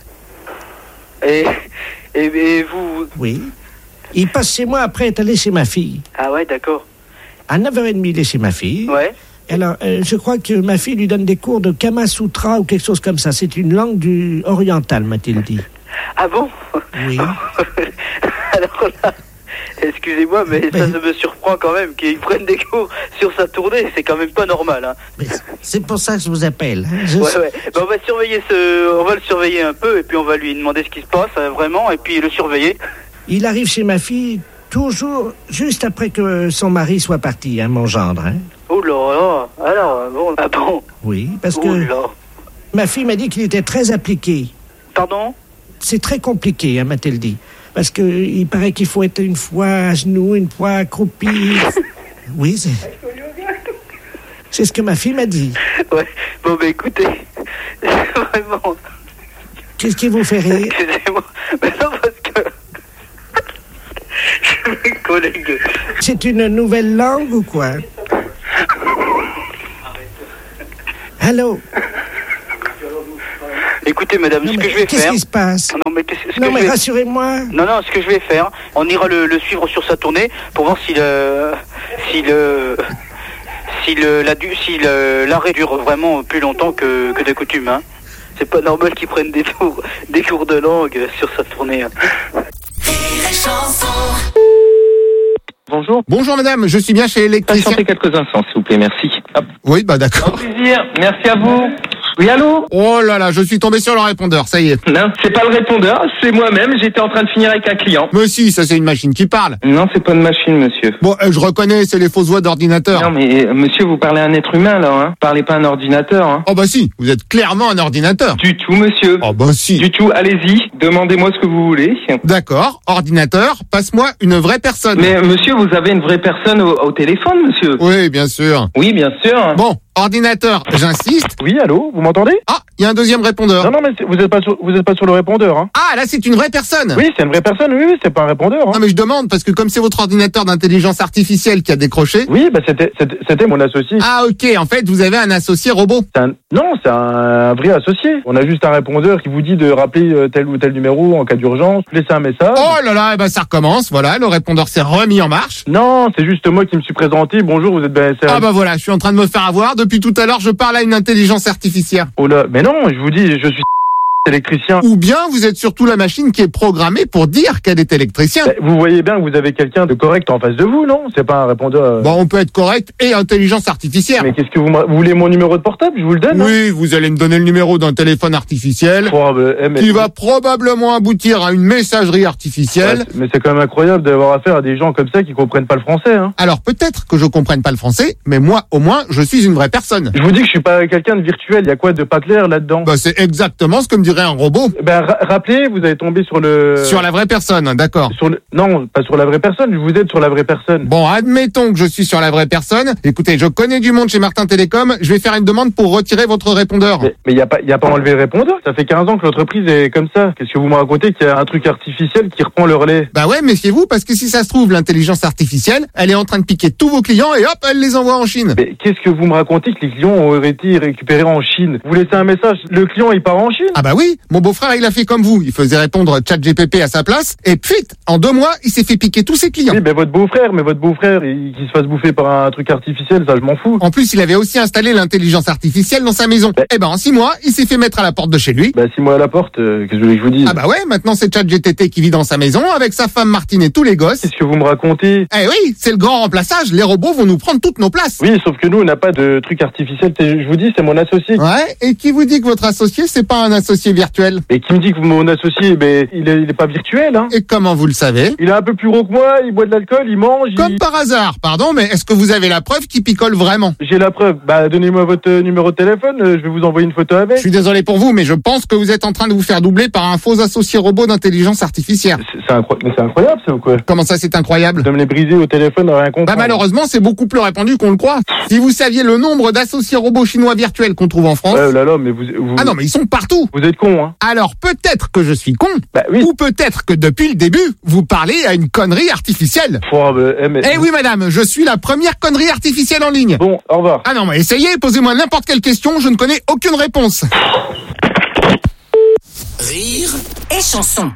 Et vous... Oui. Il passe chez moi après être allé chez ma fille. Ah ouais, d'accord. À 9h30, il est chez ma fille. Ouais. Alors, je crois que ma fille lui donne des cours de Kama Sutra ou quelque chose comme ça. C'est une langue orientale, m'a-t-il dit. Ah bon? Oui. Alors là... Excusez-moi, mais ça me surprend quand même qu'il prenne des cours sur sa tournée. C'est quand même pas normal. Hein. Mais c'est pour ça que je vous appelle. Hein. Ouais. On va surveiller on va le surveiller un peu et puis on va lui demander ce qui se passe vraiment et puis le surveiller. Il arrive chez ma fille toujours juste après que son mari soit parti, hein, mon gendre. Hein. Oh là là. Alors, bon. Ah bon? Oui, parce que ma fille m'a dit qu'il était très appliqué. Pardon? C'est très compliqué, hein, m'a-t-elle dit. Parce que il paraît qu'il faut être une fois à genoux, une fois accroupi. Oui, c'est ce que ma fille m'a dit. Ouais, bon, bah écoutez, vraiment. Qu'est-ce qui vous fait rire? Excusez-moi, mais non, parce que. Mes collègues. C'est une nouvelle langue ou quoi? Allô? Écoutez, madame, ce que je vais qu'est-ce faire. qui se passe? Non, mais, rassurez-moi. Non, ce que je vais faire, on ira le suivre sur sa tournée pour voir si l'arrêt dure vraiment plus longtemps que de coutume. Hein. C'est pas normal qu'ils prennent des cours de langue sur sa tournée. Hein. Bonjour. Bonjour madame, je suis bien chez l'électricien. Patientez quelques instants, s'il vous plaît, merci. Hop. Oui, bah d'accord. Au plaisir, merci à vous. Oui, allô? Oh là là, je suis tombé sur le répondeur, ça y est. Non, c'est pas le répondeur, c'est moi-même, j'étais en train de finir avec un client. Mais si, ça c'est une machine qui parle. Non, c'est pas une machine, monsieur. Bon, je reconnais, c'est les fausses voix d'ordinateur. Non, mais monsieur, vous parlez à un être humain, là, hein. Parlez pas à un ordinateur, hein. Oh bah si, vous êtes clairement un ordinateur. Du tout, monsieur. Oh bah si. Du tout, allez-y, demandez-moi ce que vous voulez. D'accord, ordinateur, passe-moi une vraie personne. Mais monsieur, vous avez une vraie personne au téléphone, monsieur? Oui, bien sûr. Oui, bien sûr. Bon, ordinateur, j'insiste. Oui, allô, vous m'entendez? Ah, il y a un deuxième répondeur. Non, mais vous êtes pas sur le répondeur, hein. Ah, là, c'est une vraie personne. Oui, c'est une vraie personne, oui, c'est pas un répondeur, hein. Non, mais je demande, parce que comme c'est votre ordinateur d'intelligence artificielle qui a décroché. Oui, bah, c'était mon associé. Ah, ok, en fait, vous avez un associé robot. Non, c'est un vrai associé. On a juste un répondeur qui vous dit de rappeler tel ou tel numéro en cas d'urgence, laisser un message. Oh là là, bah, ça recommence, voilà, le répondeur s'est remis en marche. Non, c'est juste moi qui me suis présenté. Bonjour, vous êtes BSR. Ah bah voilà, je suis en train de me faire avoir. Depuis tout à l'heure, je parle à une intelligence artificielle. Oh là, mais non, je vous dis, je suis électricien. Ou bien vous êtes surtout la machine qui est programmée pour dire qu'elle est électricien. Vous voyez bien que vous avez quelqu'un de correct en face de vous, non? C'est pas un répondeur. Bon, on peut être correct et intelligence artificielle. Mais qu'est-ce que vous voulez mon numéro de portable? Je vous le donne. Oui, vous allez me donner le numéro d'un téléphone artificiel qui va probablement aboutir à une messagerie artificielle. Ouais, mais c'est quand même incroyable d'avoir affaire à des gens comme ça qui comprennent pas le français, hein. Alors peut-être que je comprenne pas le français, mais moi, au moins, je suis une vraie personne. Je vous dis que je suis pas quelqu'un de virtuel. Il y a quoi de pas clair là-dedans? Bah c'est exactement ce que me dirait un robot. Ben rappelez, vous avez tombé sur la vraie personne, d'accord. Non, pas sur la vraie personne, vous êtes sur la vraie personne. Bon, admettons que je suis sur la vraie personne. Écoutez, je connais du monde chez Martin Télécom, je vais faire une demande pour retirer votre répondeur. Mais il y a pas enlevé le répondeur, ça fait 15 ans que l'entreprise est comme ça. Qu'est-ce que vous me racontez qu'il y a un truc artificiel qui reprend le relais? Bah ouais, méfiez-vous, parce que si ça se trouve, l'intelligence artificielle, elle est en train de piquer tous vos clients et hop, elle les envoie en Chine. Mais qu'est-ce que vous me racontez que les clients ont été récupérés en Chine? Vous laissez un message, le client il part en Chine? Ah bah oui, mon beau-frère il a fait comme vous, il faisait répondre ChatGPT à sa place, et puis, en 2 mois, il s'est fait piquer tous ses clients. Oui, mais votre beau-frère, qu'il se fasse bouffer par un truc artificiel, ça je m'en fous. En plus, il avait aussi installé l'intelligence artificielle dans sa maison. Et ben, en 6 mois, il s'est fait mettre à la porte de chez lui. 6 mois à la porte, qu'est-ce que vous voulez que je vous dise? Ah bah ouais, maintenant c'est ChatGPT qui vit dans sa maison, avec sa femme Martine et tous les gosses. Qu'est-ce que vous me racontez? Eh oui, c'est le grand remplaçage, les robots vont nous prendre toutes nos places. Oui, sauf que nous, on n'a pas de truc artificiel, je vous dis, c'est mon associé. Ouais, et qui vous dit que votre associé, c'est pas un associé virtuel? Et qui me dit que mon associé, il est pas virtuel, hein? Et comment vous le savez? Il est un peu plus gros que moi, il boit de l'alcool, il mange. Comme par hasard, pardon, mais est-ce que vous avez la preuve qu'il picole vraiment? J'ai la preuve. Donnez-moi votre numéro de téléphone, je vais vous envoyer une photo avec. Je suis désolé pour vous, mais je pense que vous êtes en train de vous faire doubler par un faux associé robot d'intelligence artificielle. C'est incroyable, ça, ou quoi? Comment ça, c'est incroyable? De me les briser au téléphone, rien comprendre. Bah, malheureusement, c'est beaucoup plus répandu qu'on le croit. Si vous saviez le nombre d'associés robots chinois virtuels qu'on trouve en France. Là, mais vous... Ah non, mais ils sont partout. Vous êtes con, hein? Alors, peut-être que je suis con. Oui. Ou peut-être que depuis le début, vous parlez à une connerie artificielle. Eh oui, madame, je suis la première connerie artificielle en ligne. Bon, au revoir. Ah non, mais essayez, posez-moi n'importe quelle question, je ne connais aucune réponse. Rire et chanson.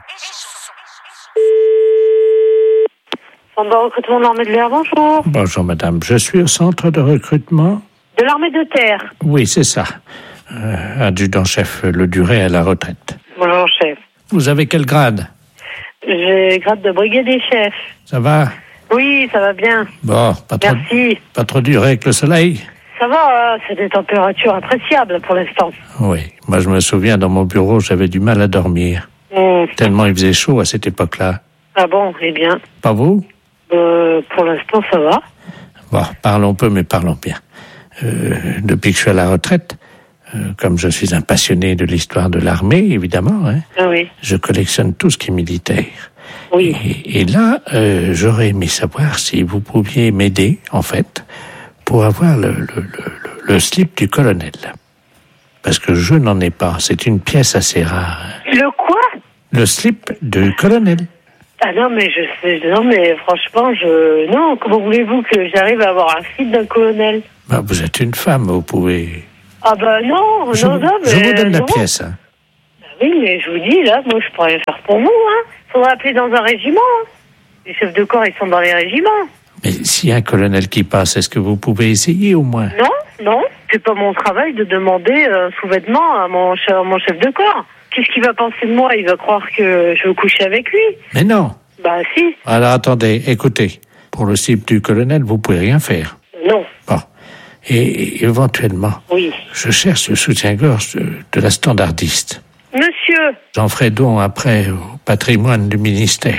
Centre de recrutement de l'armée de l'air, bonjour. Bonjour madame, je suis au centre de recrutement. De l'armée de terre. Oui, c'est ça. Adjudant-chef Le Duret à la retraite. Bonjour, chef. Vous avez quel grade? J'ai grade de brigadier chef. Ça va? Oui, ça va bien. Bon, Merci. Pas trop dur avec le soleil? Ça va, c'est des températures appréciables pour l'instant. Oui, moi je me souviens, dans mon bureau, j'avais du mal à dormir. Tellement il faisait chaud à cette époque-là. Ah bon, eh bien. Pas vous? Pour l'instant, ça va. Bon, parlons peu, mais parlons bien. Depuis que je suis à la retraite, comme je suis un passionné de l'histoire de l'armée, évidemment, oui. Je collectionne tout ce qui est militaire. Oui. Et là, j'aurais aimé savoir si vous pouviez m'aider, en fait, pour avoir le slip du colonel. Parce que je n'en ai pas. C'est une pièce assez rare. Le quoi? Le slip du colonel. Ah non, mais franchement, non, comment voulez-vous que j'arrive à avoir un slip d'un colonel? Bah, vous êtes une femme, vous pouvez... Ah bah non, mais... Je vous donne la pièce. Hein. Bah oui, mais je vous dis, là, moi, je pourrais rien faire pour vous, hein. Faudra appeler dans un régiment, hein. Les chefs de corps, ils sont dans les régiments. Mais s'il y a un colonel qui passe, est-ce que vous pouvez essayer au moins? Non, c'est pas mon travail de demander un sous-vêtement à mon chef de corps. Qu'est-ce qu'il va penser de moi? Il va croire que je veux coucher avec lui. Mais non. Bah si. Alors attendez, écoutez. Pour le slip du colonel, vous pouvez rien faire. Non. Bon. Et éventuellement, oui. Je cherche le soutien-gorge de la standardiste. Monsieur. J'en ferai don après au patrimoine du ministère.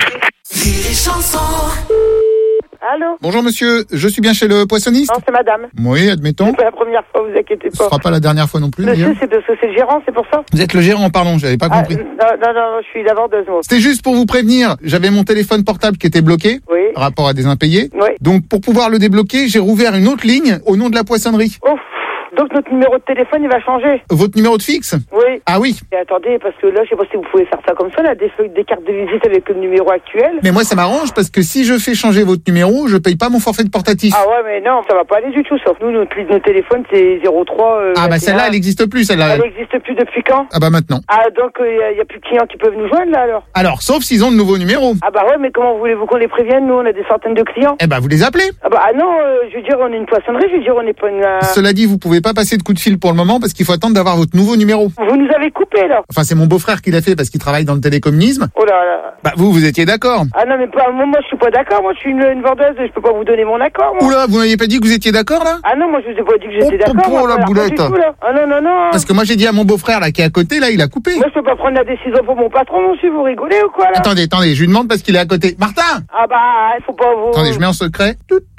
Allô? Bonjour monsieur, je suis bien chez le poissonniste? Non, c'est madame. Oui, admettons. C'est pas la première fois, vous inquiétez pas. Ce sera pas la dernière fois non plus. Monsieur, c'est parce que c'est le gérant, c'est pour ça? Vous êtes le gérant, pardon, j'avais pas compris. Non, je suis la vendeuse, moi. C'était juste pour vous prévenir, j'avais mon téléphone portable qui était bloqué, par rapport à des impayés. Oui. Donc pour pouvoir le débloquer, j'ai rouvert une autre ligne au nom de la poissonnerie. Ouf. Donc notre numéro de téléphone, il va changer. Votre numéro de fixe? Oui. Ah oui. Et attendez, parce que là, je sais pas si vous pouvez faire ça comme ça, là, des cartes de visite avec le numéro actuel. Mais moi, ça m'arrange parce que si je fais changer votre numéro, je paye pas mon forfait de portatif. Ah ouais, mais non, ça va pas aller du tout, sauf nous, notre téléphone, c'est 03... ah bah celle-là, elle n'existe plus, celle-là. Elle n'existe plus depuis quand? Ah bah maintenant. Ah donc, il y a plus de clients qui peuvent nous joindre, là, alors? Alors, sauf s'ils ont de nouveaux numéros. Ah bah ouais, mais comment voulez-vous qu'on les prévienne? Nous, on a des centaines de clients. Eh bah vous les appelez. Ah bah non, je veux dire, on est une poissonnerie, je veux dire, on n'est pas une... Cela dit, vous pouvez pas passer de coup de fil pour le moment parce qu'il faut attendre d'avoir votre nouveau numéro. Vous nous avez coupé, là. Enfin, c'est mon beau-frère qui l'a fait parce qu'il travaille dans le télécommunisme. Oh là là. Bah vous étiez d'accord. Ah non, mais pas, moi je suis pas d'accord, moi je suis une vendeuse, je peux pas vous donner mon accord, moi. Oula, vous n'aviez pas dit que vous étiez d'accord, là? Ah non, moi je vous ai pas dit que j'étais d'accord. Oh la boulette. Ah non. Parce que moi j'ai dit à mon beau-frère, là, qui est à côté, là, il a coupé. Moi je peux pas prendre la décision pour mon patron, monsieur, vous rigolez ou quoi, là? Attendez, je lui demande parce qu'il est à côté. Martin! Ah bah, il faut pas vous... Attendez, je mets en secret.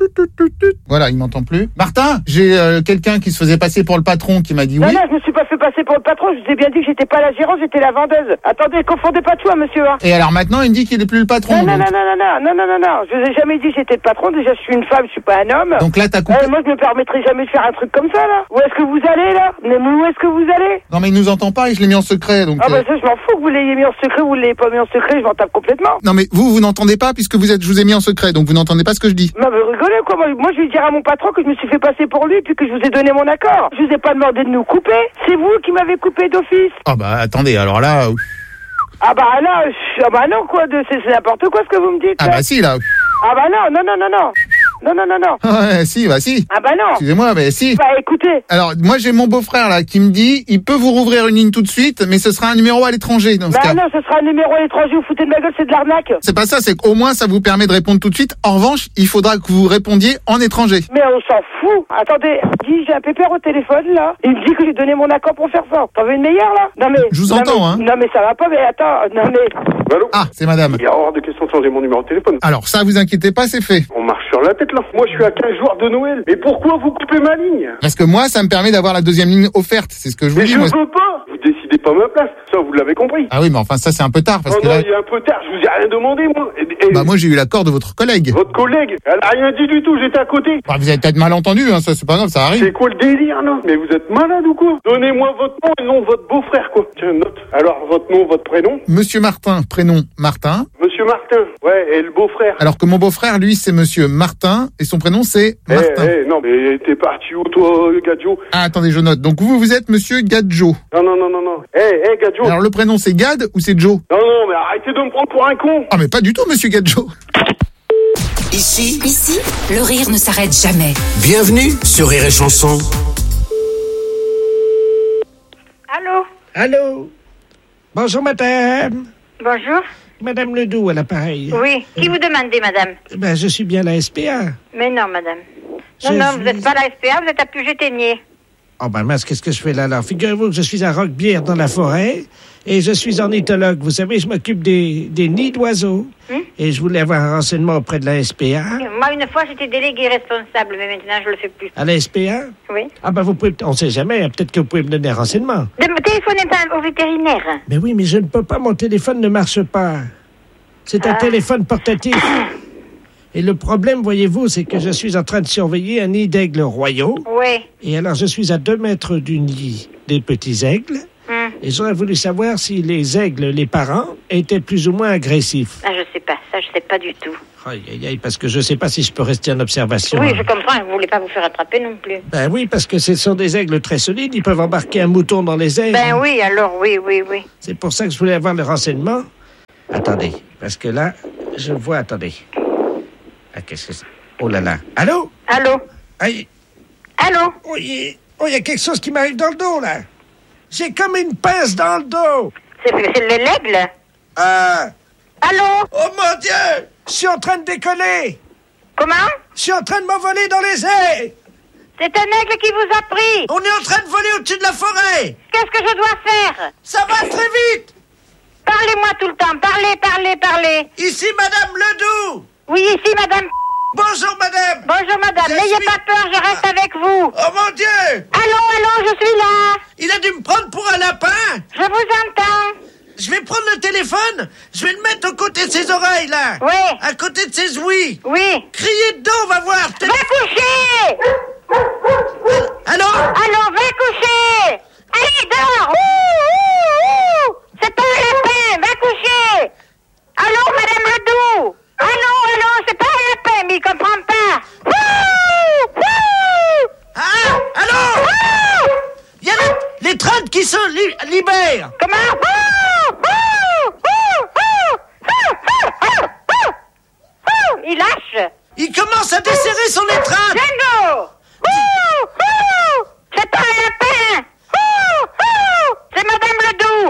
Voilà, il m'entend plus. Martin, j'ai quelqu'un qui se faisait passer pour le patron qui m'a dit oui. Non, je me suis pas fait passer pour le patron, je vous ai bien dit que j'étais pas la gérante, j'étais la vendeuse. Attendez, confondez pas tout, hein, monsieur. Hein. Et alors maintenant, il me dit qu'il est plus le patron. Non, je vous ai jamais dit que j'étais le patron, déjà je suis une femme, je suis pas un homme. Donc là, t'as coupé. Moi, je me permettrai jamais de faire un truc comme ça, là. Où est-ce que vous allez, là? Mais où est-ce que vous allez? Non, mais il nous entend pas et je l'ai mis en secret, donc... Ah bah ça, je m'en fous que vous l'ayez mis en secret, vous l'ayez pas mis en secret, je m'en tape complètement. Non, mais vous n'entendez pas puisque je vous ai mis en secret, donc vous n'entendez pas ce que je dis. Non, mais rigolez, quoi. Moi, je vais dire à mon patron que je me suis fait passer pour lui puis que je vous ai donné mon accord. Je vous ai pas demandé de nous couper. C'est vous qui m'avez coupé d'office. Ah bah, attendez, alors là... Ah bah non, quoi, c'est n'importe quoi ce que vous me dites. Ah bah si, là... Ah bah non. Non. Ouais, si, bah si. Ah bah non. Excusez-moi, mais si. Bah écoutez. Alors, moi j'ai mon beau-frère là qui me dit, il peut vous rouvrir une ligne tout de suite, mais ce sera un numéro à l'étranger dans ce cas. Non, ce sera un numéro à l'étranger, vous foutez de ma gueule, c'est de l'arnaque. C'est pas ça, c'est qu'au moins ça vous permet de répondre tout de suite. En revanche, il faudra que vous répondiez en étranger. Mais on s'en fout. Attendez, j'ai un pépère au téléphone là. Il me dit que j'ai donné mon accord pour faire ça. T'en veux une meilleure là? Non mais. Je vous entends, hein. Non mais ça va pas, mais attends, non mais. Allô? Ah, c'est madame. Il y a hors de question de changer mon numéro de téléphone. Alors ça, vous inquiétez pas, c'est fait. On marche sur la tête là. Moi je suis à 15 jours de Noël. Mais pourquoi vous coupez ma ligne? Parce que moi, ça me permet d'avoir la deuxième ligne offerte, c'est ce que je vous dis. Mais je veux pas. Vous décidez pas ma place. Ça, vous l'avez compris. Ah oui, mais enfin ça c'est un peu tard parce que non, là... il y a un peu tard. Je vous ai rien demandé moi. Bah moi j'ai eu l'accord de votre collègue. Votre collègue? Elle a rien dit du tout. J'étais à côté. Bah vous avez peut-être mal entendu, hein. Ça c'est pas grave, ça arrive. C'est quoi le délire là? Mais vous êtes malade ou quoi? Donnez-moi votre nom et non votre beau-frère quoi. Tiens, note. Alors votre nom, votre prénom? Monsieur Martin, prénom Martin. Monsieur Martin. Ouais, et le beau-frère? Alors que mon beau-frère, lui, c'est Monsieur Martin et son prénom c'est Martin. Non, mais t'es parti où toi, Gadjo? Ah attendez, je note. Donc vous êtes Monsieur Gadjo. Non. Gadjo. Alors le prénom c'est Gad ou c'est Joe? Non, mais arrêtez de me prendre pour un con. Ah mais pas du tout, Monsieur Gadjo. Ici, le rire ne s'arrête jamais. Bienvenue sur Rire et Chanson. Allô? Bonjour, madame. Bonjour. Madame Ledoux à l'appareil. Oui. Qui vous demandez, madame? Ben, je suis bien la SPA. Mais non, madame. Non, vous n'êtes pas la SPA, vous êtes à Puget-Ténier. Oh ben mince, qu'est-ce que je fais là alors? Figurez-vous que je suis à Roquebière dans la forêt et je suis ornithologue. Vous savez, je m'occupe des nids d'oiseaux. Et je voulais avoir un renseignement auprès de la SPA. Moi, une fois, j'étais délégué responsable, mais maintenant, je le fais plus. À la SPA? Oui. Ah ben vous pouvez, on sait jamais, peut-être que vous pouvez me donner un renseignement. Ne me téléphonez pas au vétérinaire. Mais oui, mais je ne peux pas, mon téléphone ne marche pas. C'est un téléphone portatif. Et le problème, voyez-vous, c'est que je suis en train de surveiller un nid d'aigles royaux. Oui. Et alors, je suis à 2 mètres du nid des petits aigles. Et j'aurais voulu savoir si les aigles, les parents, étaient plus ou moins agressifs. Ah, je sais pas. Ça, je sais pas du tout. Aïe, aïe, aïe, parce que je sais pas si je peux rester en observation. Oui, je comprends. Vous voulez pas vous faire attraper non plus. Ben oui, parce que ce sont des aigles très solides. Ils peuvent embarquer un mouton dans les airs. Ben oui, alors, oui. C'est pour ça que je voulais avoir le renseignement. Attendez, parce que là, je vois... Attendez. Ah, qu'est-ce que c'est? Oh là là. Allô? Allô? Aïe. Allô? Oh, il y a quelque chose qui m'arrive dans le dos, là. J'ai comme une pince dans le dos. C'est l'aigle? Allô? Oh mon Dieu! Je suis en train de décoller. Comment? Je suis en train de m'envoler dans les airs. C'est un aigle qui vous a pris. On est en train de voler au-dessus de la forêt. Qu'est-ce que je dois faire? Ça va très vite. Parlez-moi tout le temps. Parlez. Ici, Madame Ledoux. Oui, ici, Madame... Bonjour, Madame. Bonjour, Madame. N'ayez pas peur, je reste avec vous. Oh, mon Dieu. Allô, je suis là. Il a dû me prendre pour un lapin. Je vous entends. Je vais prendre le téléphone, je vais le mettre aux côtés de ses oreilles, là. Oui. À côté de ses ouïes. Oui. Criez dedans, on va voir. Va coucher. Allô? Va coucher. Allez, dehors. C'est pas un lapin, va coucher. Allô, Madame Ledoux. Allô, c'est pas un lapin, mais il comprend pas. Allô? Il y a les trades qui se libèrent. Comment? Il lâche. Il commence à desserrer son étreinte. Django. C'est pas un lapin. C'est Madame Ledoux.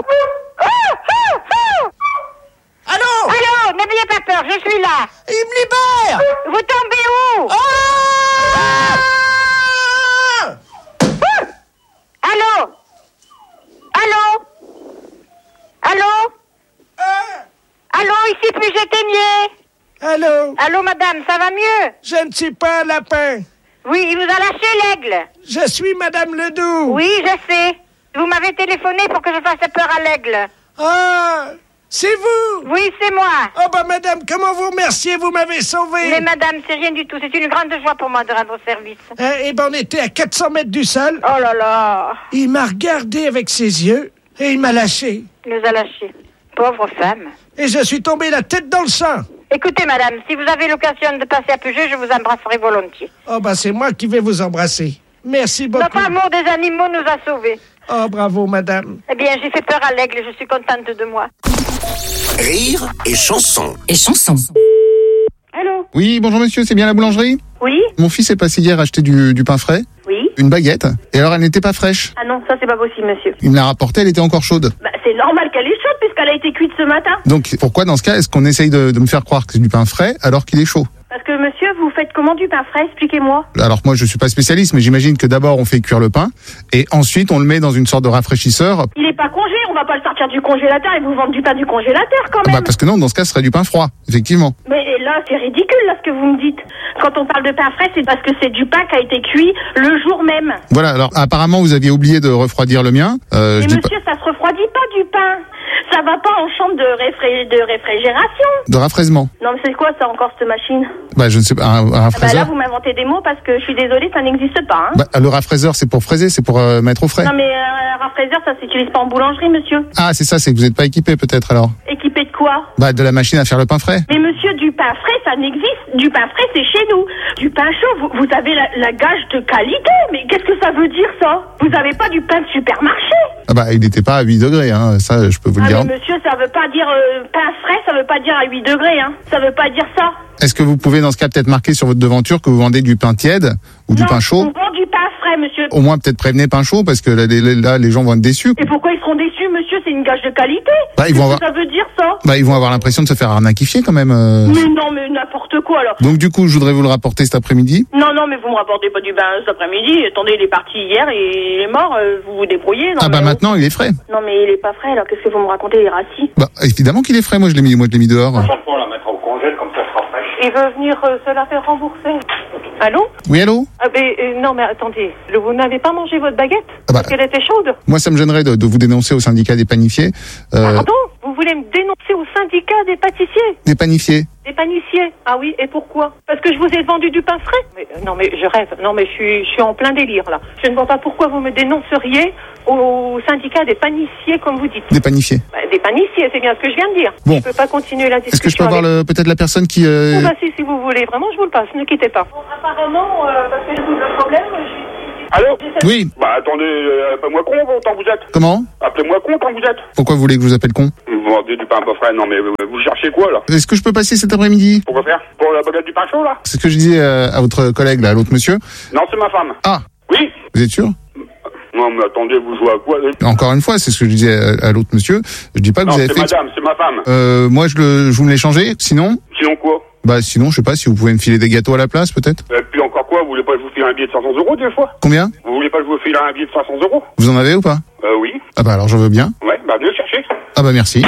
Allô, n'ayez pas peur, je suis là. Il me libère. Vous tombez où? Allô, ici puis j'éteignais. Allô, madame, ça va mieux? Je ne suis pas un lapin. Oui, il vous a lâché l'aigle. Je suis Madame Ledoux. Oui, je sais. Vous m'avez téléphoné pour que je fasse peur à l'aigle. Ah, c'est vous? Oui, c'est moi. Oh, madame, comment vous remercier? Vous m'avez sauvé. Mais madame, c'est rien du tout. C'est une grande joie pour moi de rendre service. On était à 400 mètres du sol. Oh là là. Il m'a regardé avec ses yeux et il m'a lâché. Il nous a lâchés. Pauvre femme. Et je suis tombé la tête dans le sang. Écoutez, madame, si vous avez l'occasion de passer à Puget, je vous embrasserai volontiers. Oh, c'est moi qui vais vous embrasser. Merci beaucoup. Notre amour des animaux nous a sauvés. Oh, bravo, madame. Eh bien, j'ai fait peur à l'aigle, je suis contente de moi. Rire et chanson. Allô? Oui, bonjour monsieur, c'est bien la boulangerie? Oui? Mon fils est passé hier acheter du pain frais. Oui? Une baguette. Et alors elle n'était pas fraîche. Ah non, ça c'est pas possible, monsieur. Il me l'a rapportée, elle était encore chaude. Bah, c'est normal qu'elle est chaude puisqu'elle a été cuite ce matin. Donc pourquoi dans ce cas est-ce qu'on essaye de me faire croire que c'est du pain frais alors qu'il est chaud? Parce que monsieur, vous faites comment du pain frais? Expliquez-moi. Alors moi je suis pas spécialiste, mais j'imagine que d'abord on fait cuire le pain et ensuite on le met dans une sorte de rafraîchisseur. Il est pas congé, on va pas le sortir du congélateur et vous vendre du pain du congélateur quand même. Parce que non, dans ce cas ce serait du pain froid, effectivement. Mais là c'est ridicule là ce que vous me dites. Quand on parle de pain frais, c'est parce que c'est du pain qui a été cuit le jour même. Voilà, alors apparemment vous aviez oublié de refroidir le mien. Mais monsieur, ça se refroidit pas du pain. Ça va pas en chambre de réfrigération. De rafraisement. Non mais c'est quoi ça encore cette machine? Je ne sais pas, un rafraiseur. Là vous m'inventez des mots parce que je suis désolée, ça n'existe pas. Hein. Le rafraiseur c'est pour fraiser, c'est pour mettre au frais. Non mais un rafraiseur ça s'utilise pas en boulangerie, monsieur. Ah c'est ça, c'est que vous n'êtes pas équipé peut-être alors. Équipé de quoi? De la machine à faire le pain frais. Mais monsieur, du pain frais ça n'existe. Du pain frais c'est chez nous. Du pain chaud, vous avez la gage de qualité. Mais qu'est-ce que ça veut dire ça? Vous avez pas du pain de supermarché? Il n'était pas à 8 degrés, hein. Ça je peux vous le dire. Mais monsieur, ça veut pas dire pain frais, ça veut pas dire à 8 degrés, hein. Ça veut pas dire ça. Est-ce que vous pouvez dans ce cas peut-être marquer sur votre devanture que vous vendez du pain tiède ou du pain chaud? On vend du pain frais, monsieur. Au moins peut-être prévenez pain chaud parce que là les gens vont être déçus. Et pourquoi ils seront déçus, monsieur? C'est une gage de qualité. Ils vont avoir... Ça veut dire ça? Ils vont avoir l'impression de se faire arnaquifier quand même. Mais non, mais n'importe quoi alors. Donc du coup, je voudrais vous le rapporter cet après-midi. Non, mais vous me rapportez pas du pain cet après-midi. Attendez, il est parti hier et il est mort. Vous vous débrouillez. Non, maintenant il est frais. Non mais il est pas frais. Alors qu'est-ce que vous me racontez, les rassis? Évidemment qu'il est frais. Moi je l'ai mis dehors. On la mettra au congèle comme ça sera frais. Il veut venir se la faire rembourser. Allô? Oui, allô? Non, mais attendez. Vous n'avez pas mangé votre baguette? Parce qu'elle était chaude. Moi, ça me gênerait de vous dénoncer au syndicat des panifiers. Pardon? Vous voulez me dénoncer au syndicat des pâtissiers. Des panifiés. Des panissiers. Ah oui, et pourquoi? Parce que je vous ai vendu du pain frais? Mais, non mais je rêve, non mais je suis en plein délire là. Je ne vois pas pourquoi vous me dénonceriez au syndicat des panissiers comme vous dites. Des panifiés. Bah, des panissiers, c'est bien ce que je viens de dire. Bon. Je peux pas continuer la discussion. Est-ce que je peux avoir peut-être la personne qui... Oh, bah, si vous voulez, vraiment je vous le passe, ne quittez pas. Bon, apparemment, parce que le problème, Allô? Oui. Bah attendez, appelez-moi con tant que vous êtes. Comment? Appelez-moi con tant que vous êtes. Pourquoi vous voulez que je vous appelle con? Vous vendez du pain pas frais, non mais vous cherchez quoi là? Est-ce que je peux passer cet après-midi? Pourquoi faire? Pour la baguette du pain chaud là? C'est ce que je disais à votre collègue là, à l'autre monsieur. Non, c'est ma femme. Ah. Oui. Vous êtes sûr? Non mais attendez, vous jouez à quoi là? Encore une fois, c'est ce que je disais à l'autre monsieur. Je dis pas que non, vous avez fait... Non, c'est madame, c'est ma femme. Moi, vous me l'échangez, sinon? Sinon quoi? Bah sinon, je sais pas si vous pouvez me filer des gâteaux à la place, peut-être. Et puis encore quoi? Vous voulez pas que je vous file un billet de 500 € des fois? Combien? Vous voulez pas que je vous file un billet de 500 €? Vous en avez ou pas? Oui. Ah bah alors j'en veux bien. Ouais, bah venez le chercher. Ah bah merci.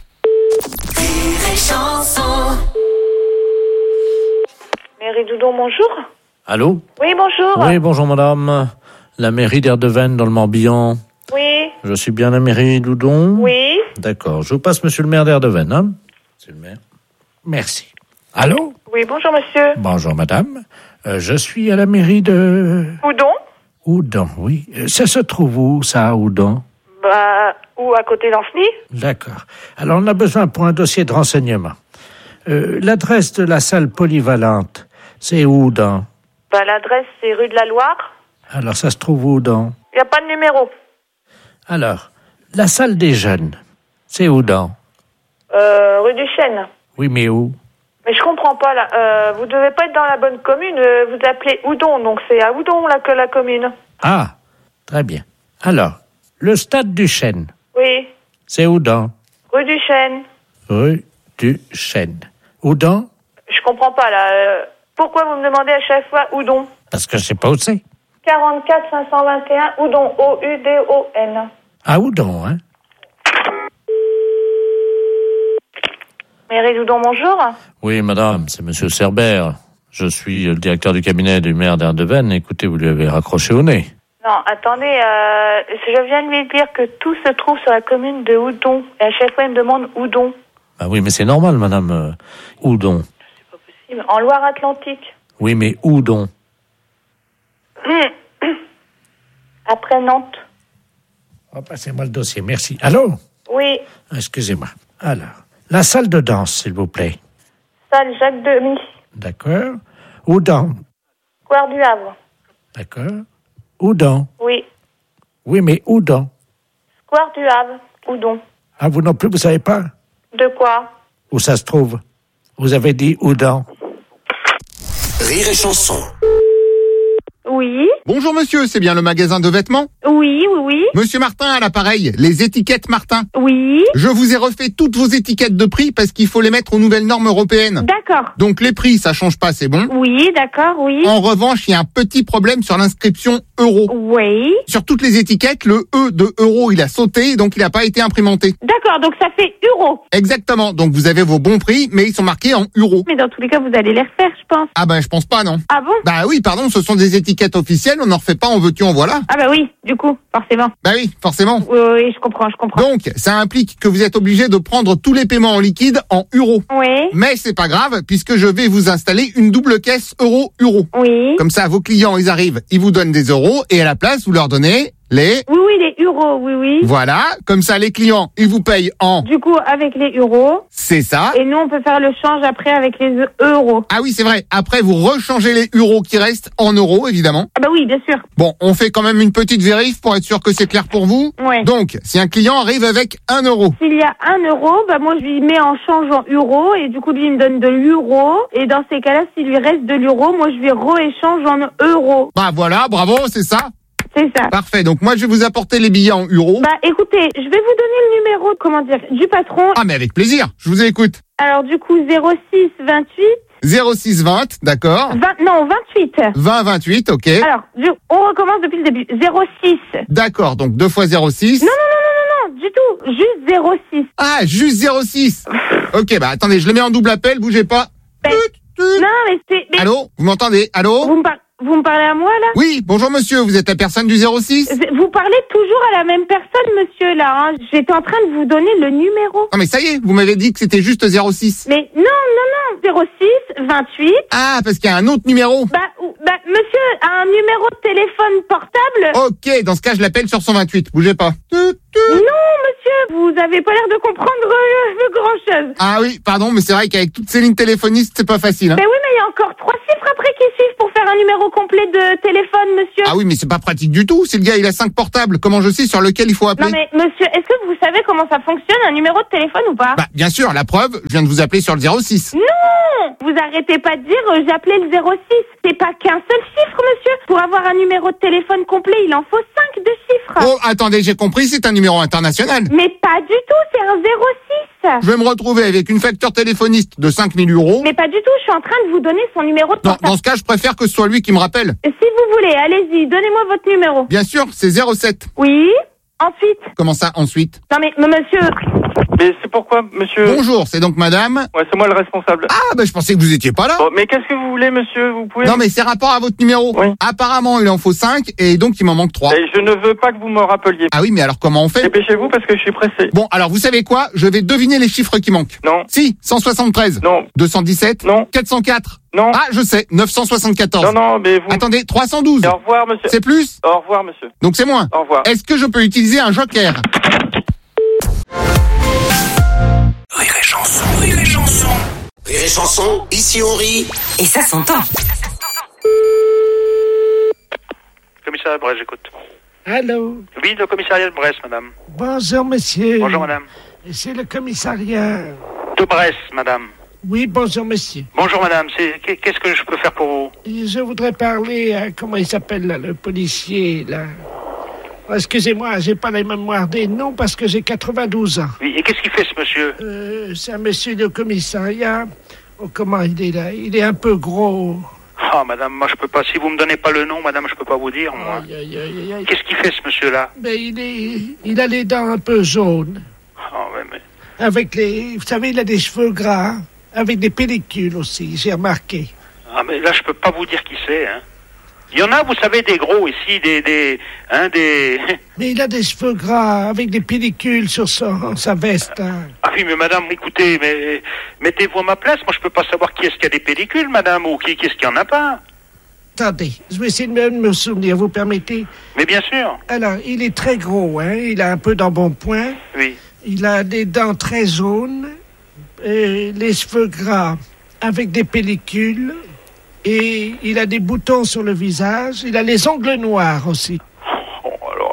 Mairie Doudon, bonjour. Allô? Oui, bonjour. Oui, bonjour madame. La mairie d'Erdeven dans le Morbihan. Oui. Je suis bien la mairie Doudon? Oui. D'accord, je vous passe monsieur le maire d'Erdeven, hein? Monsieur le maire. Merci. Allô? Oui, bonjour monsieur. Bonjour madame. Je suis à la mairie de... Oudon? Oudon, oui. Ça se trouve où, ça, Oudon? Bah, ou à côté d'Ancenis? D'accord. Alors, on a besoin pour un dossier de renseignement. L'adresse de la salle polyvalente, c'est où, dans? Bah, l'adresse, c'est rue de la Loire. Alors, ça se trouve où, dans? Il n'y a pas de numéro. Alors, la salle des jeunes, c'est où, dans? Rue du Chêne. Oui, mais où? Mais je comprends pas, là. Vous devez pas être dans la bonne commune. Vous appelez Oudon, donc c'est à Oudon, là, que la commune. Ah, très bien. Alors, le stade du Chêne, Oui. c'est où, dans? Rue du Chêne. Rue du Chêne. Où, dans? Je comprends pas, là. Pourquoi vous me demandez à chaque fois Oudon? Parce que je sais pas où c'est. 44 521 Oudon, O-U-D-O-N. À Oudon, hein? Mairie Doudon, bonjour. Oui, madame, c'est monsieur Cerbère. Je suis le directeur du cabinet du maire d'Erdeven. Écoutez, vous lui avez raccroché au nez. Non, attendez, je viens de lui dire que tout se trouve sur la commune de Oudon. Et à chaque fois, il me demande Oudon. Ah oui, mais c'est normal, madame. Oudon. C'est pas possible. En Loire-Atlantique. Oui, mais Oudon. Après Nantes. Oh, passez-moi le dossier, merci. Allô? Oui. Excusez-moi. Alors, la salle de danse, s'il vous plaît. Salle Jacques Demy. D'accord. Oudon. Square du Havre. D'accord. Oudon. Oui. Oui, mais Oudon. Square du Havre. Oudon. Ah, vous non plus, vous savez pas? De quoi? Où ça se trouve? Vous avez dit Oudon. Rire et chanson. Oui. Bonjour monsieur, c'est bien le magasin de vêtements? Oui, oui, oui. Monsieur Martin à l'appareil, les étiquettes Martin. Oui. Je vous ai refait toutes vos étiquettes de prix parce qu'il faut les mettre aux nouvelles normes européennes. D'accord. Donc les prix, ça change pas, c'est bon? Oui, d'accord, oui. En revanche, il y a un petit problème sur l'inscription euro. Oui. Sur toutes les étiquettes, le E de euro, il a sauté, donc il n'a pas été imprimanté. D'accord, donc ça fait euro. Exactement, donc vous avez vos bons prix, mais ils sont marqués en euros. Mais dans tous les cas, vous allez les refaire, je pense. Ah ben, je pense pas, non. Ah bon? Bah oui, pardon, ce sont des étiquettes officielles, on n'en refait pas, en veux-tu, en voilà. Ah bah oui, du coup, forcément. Bah oui, forcément. Oui, oui, je comprends. Donc, ça implique que vous êtes obligé de prendre tous les paiements en liquide en euros. Oui. Mais c'est pas grave, puisque je vais vous installer une double caisse euro-euro. Oui. Comme ça, vos clients, ils arrivent, ils vous donnent des euros, et à la place, vous leur donnez les... Oui, les euros, oui. Voilà, comme ça, les clients, ils vous payent en... Du coup, avec les euros. C'est ça. Et nous, on peut faire le change après avec les euros. Ah oui, c'est vrai. Après, vous rechangez les euros qui restent en euros, évidemment. Ah bah oui, bien sûr. Bon, on fait quand même une petite vérif pour être sûr que c'est clair pour vous. Ouais. Donc, si un client arrive avec 1 euro. S'il y a 1 euro, bah moi, je lui mets en change en euros, et du coup, lui, il me donne de l'euro. Et dans ces cas-là, s'il lui reste de l'euro, moi, je lui rééchange en euros. Bah voilà, bravo, c'est ça. C'est ça. Parfait, donc moi je vais vous apporter les billets en euros. Bah écoutez, je vais vous donner le numéro, du patron. Ah mais avec plaisir, je vous écoute. Alors du coup 06 28. 06 20, d'accord. 28. 20 28, ok. Alors, on recommence depuis le début. 06. D'accord, donc 2 fois 06. Non, du tout. Juste 06. Ah, juste 06. Ok, bah attendez, je le mets en double appel, bougez pas. Non, mais c'est... Allô, vous m'entendez? Allô? Vous me parlez à moi, là? Oui, bonjour monsieur, vous êtes la personne du 06? Vous parlez toujours à la même personne, monsieur, là, hein. J'étais en train de vous donner le numéro. Non mais ça y est, vous m'avez dit que c'était juste 06. Mais non, 06 28. Ah, parce qu'il y a un autre numéro. Monsieur a un numéro de téléphone portable. Ok, dans ce cas, je l'appelle sur 128, bougez pas. Non, monsieur, vous avez pas l'air de comprendre grand-chose. Ah oui, pardon, mais c'est vrai qu'avec toutes ces lignes téléphonistes, c'est pas facile. Hein. Mais oui, mais il y a encore 3 chiffres après qui suivent pour faire un numéro complet de téléphone, monsieur. Ah oui, mais c'est pas pratique du tout. Si le gars, il a 5 portables, comment je sais sur lequel il faut appeler? Non mais, monsieur, est-ce que vous savez comment ça fonctionne, un numéro de téléphone ou pas? Bah, bien sûr, la preuve, je viens de vous appeler sur le 06. Non! Vous arrêtez pas de dire j'ai appelé le 06. C'est pas qu'un seul chiffre, monsieur. Pour avoir un numéro de téléphone complet, il en faut 5 de chiffres. Oh, attendez, j'ai compris, c'est un numéro international. Mais pas du tout, c'est un 06. Je vais me retrouver avec une facture téléphoniste de 5 000 €. Mais pas du tout, je suis en train de vous donner son numéro de portable. Non, dans ce cas, je préfère que ce soit lui qui me rappelle. Si vous voulez, allez-y, donnez-moi votre numéro. Bien sûr, c'est 07. Oui, ensuite. Comment ça, ensuite? Non mais, monsieur... Mais c'est pourquoi, monsieur? Bonjour, c'est donc madame? Ouais, c'est moi le responsable. Ah, bah je pensais que vous étiez pas là. Bon, mais qu'est-ce que vous voulez, monsieur? Vous pouvez... Non, mais c'est rapport à votre numéro. Oui. Apparemment, il en faut 5 et donc il m'en manque 3. Et je ne veux pas que vous me rappeliez. Ah oui, mais alors comment on fait? Dépêchez-vous parce que je suis pressé. Bon, alors vous savez quoi? Je vais deviner les chiffres qui manquent. Non. Si, 173. Non. 217. Non. 404. Non. Ah, je sais, 974. Non, mais vous... Attendez, 312. Au revoir, monsieur. C'est plus? Au revoir, monsieur. Donc c'est moins. Au revoir. Est-ce que je peux utiliser un joker? Rire et chanson, rire et chanson. Rire et chanson, ici on rit. Et ça s'entend. Commissariat de Brest, j'écoute. Allô? Oui, le commissariat de Brest, madame. Bonjour, monsieur. Bonjour, madame. C'est le commissariat. De Brest, madame. Oui, bonjour, monsieur. Bonjour, madame. Qu'est-ce que je peux faire pour vous? Je voudrais parler à... Comment il s'appelle, là, le policier, là? Excusez-moi, j'ai pas la mémoire des noms parce que j'ai 92 ans. Oui, et qu'est-ce qu'il fait, ce monsieur? C'est un monsieur de commissariat. Oh, comment il est là? Il est un peu gros. Ah, madame, moi je peux pas. Si vous me donnez pas le nom, madame, je peux pas vous dire, moi. Qu'est-ce qu'il fait, ce monsieur-là? Ben, il a les dents un peu jaunes. Ah, ouais, mais... Avec les... Vous savez, il a des cheveux gras. Avec des pellicules aussi, j'ai remarqué. Ah, mais là, je peux pas vous dire qui c'est, hein. Il y en a, vous savez, des gros ici, des... Mais il a des cheveux gras avec des pellicules sur sa veste. Hein. Ah oui, mais madame, écoutez, mais mettez-vous à ma place. Moi, je peux pas savoir qui est-ce qui a des pellicules, madame, ou qui est-ce qui en a pas. Attendez, je vais essayer de me souvenir, vous permettez? Mais bien sûr. Alors, il est très gros, hein. Il a un peu d'embonpoint. Oui. Il a des dents très jaunes, les cheveux gras avec des pellicules. Et il a des boutons sur le visage. Il a les ongles noirs aussi. Oh, alors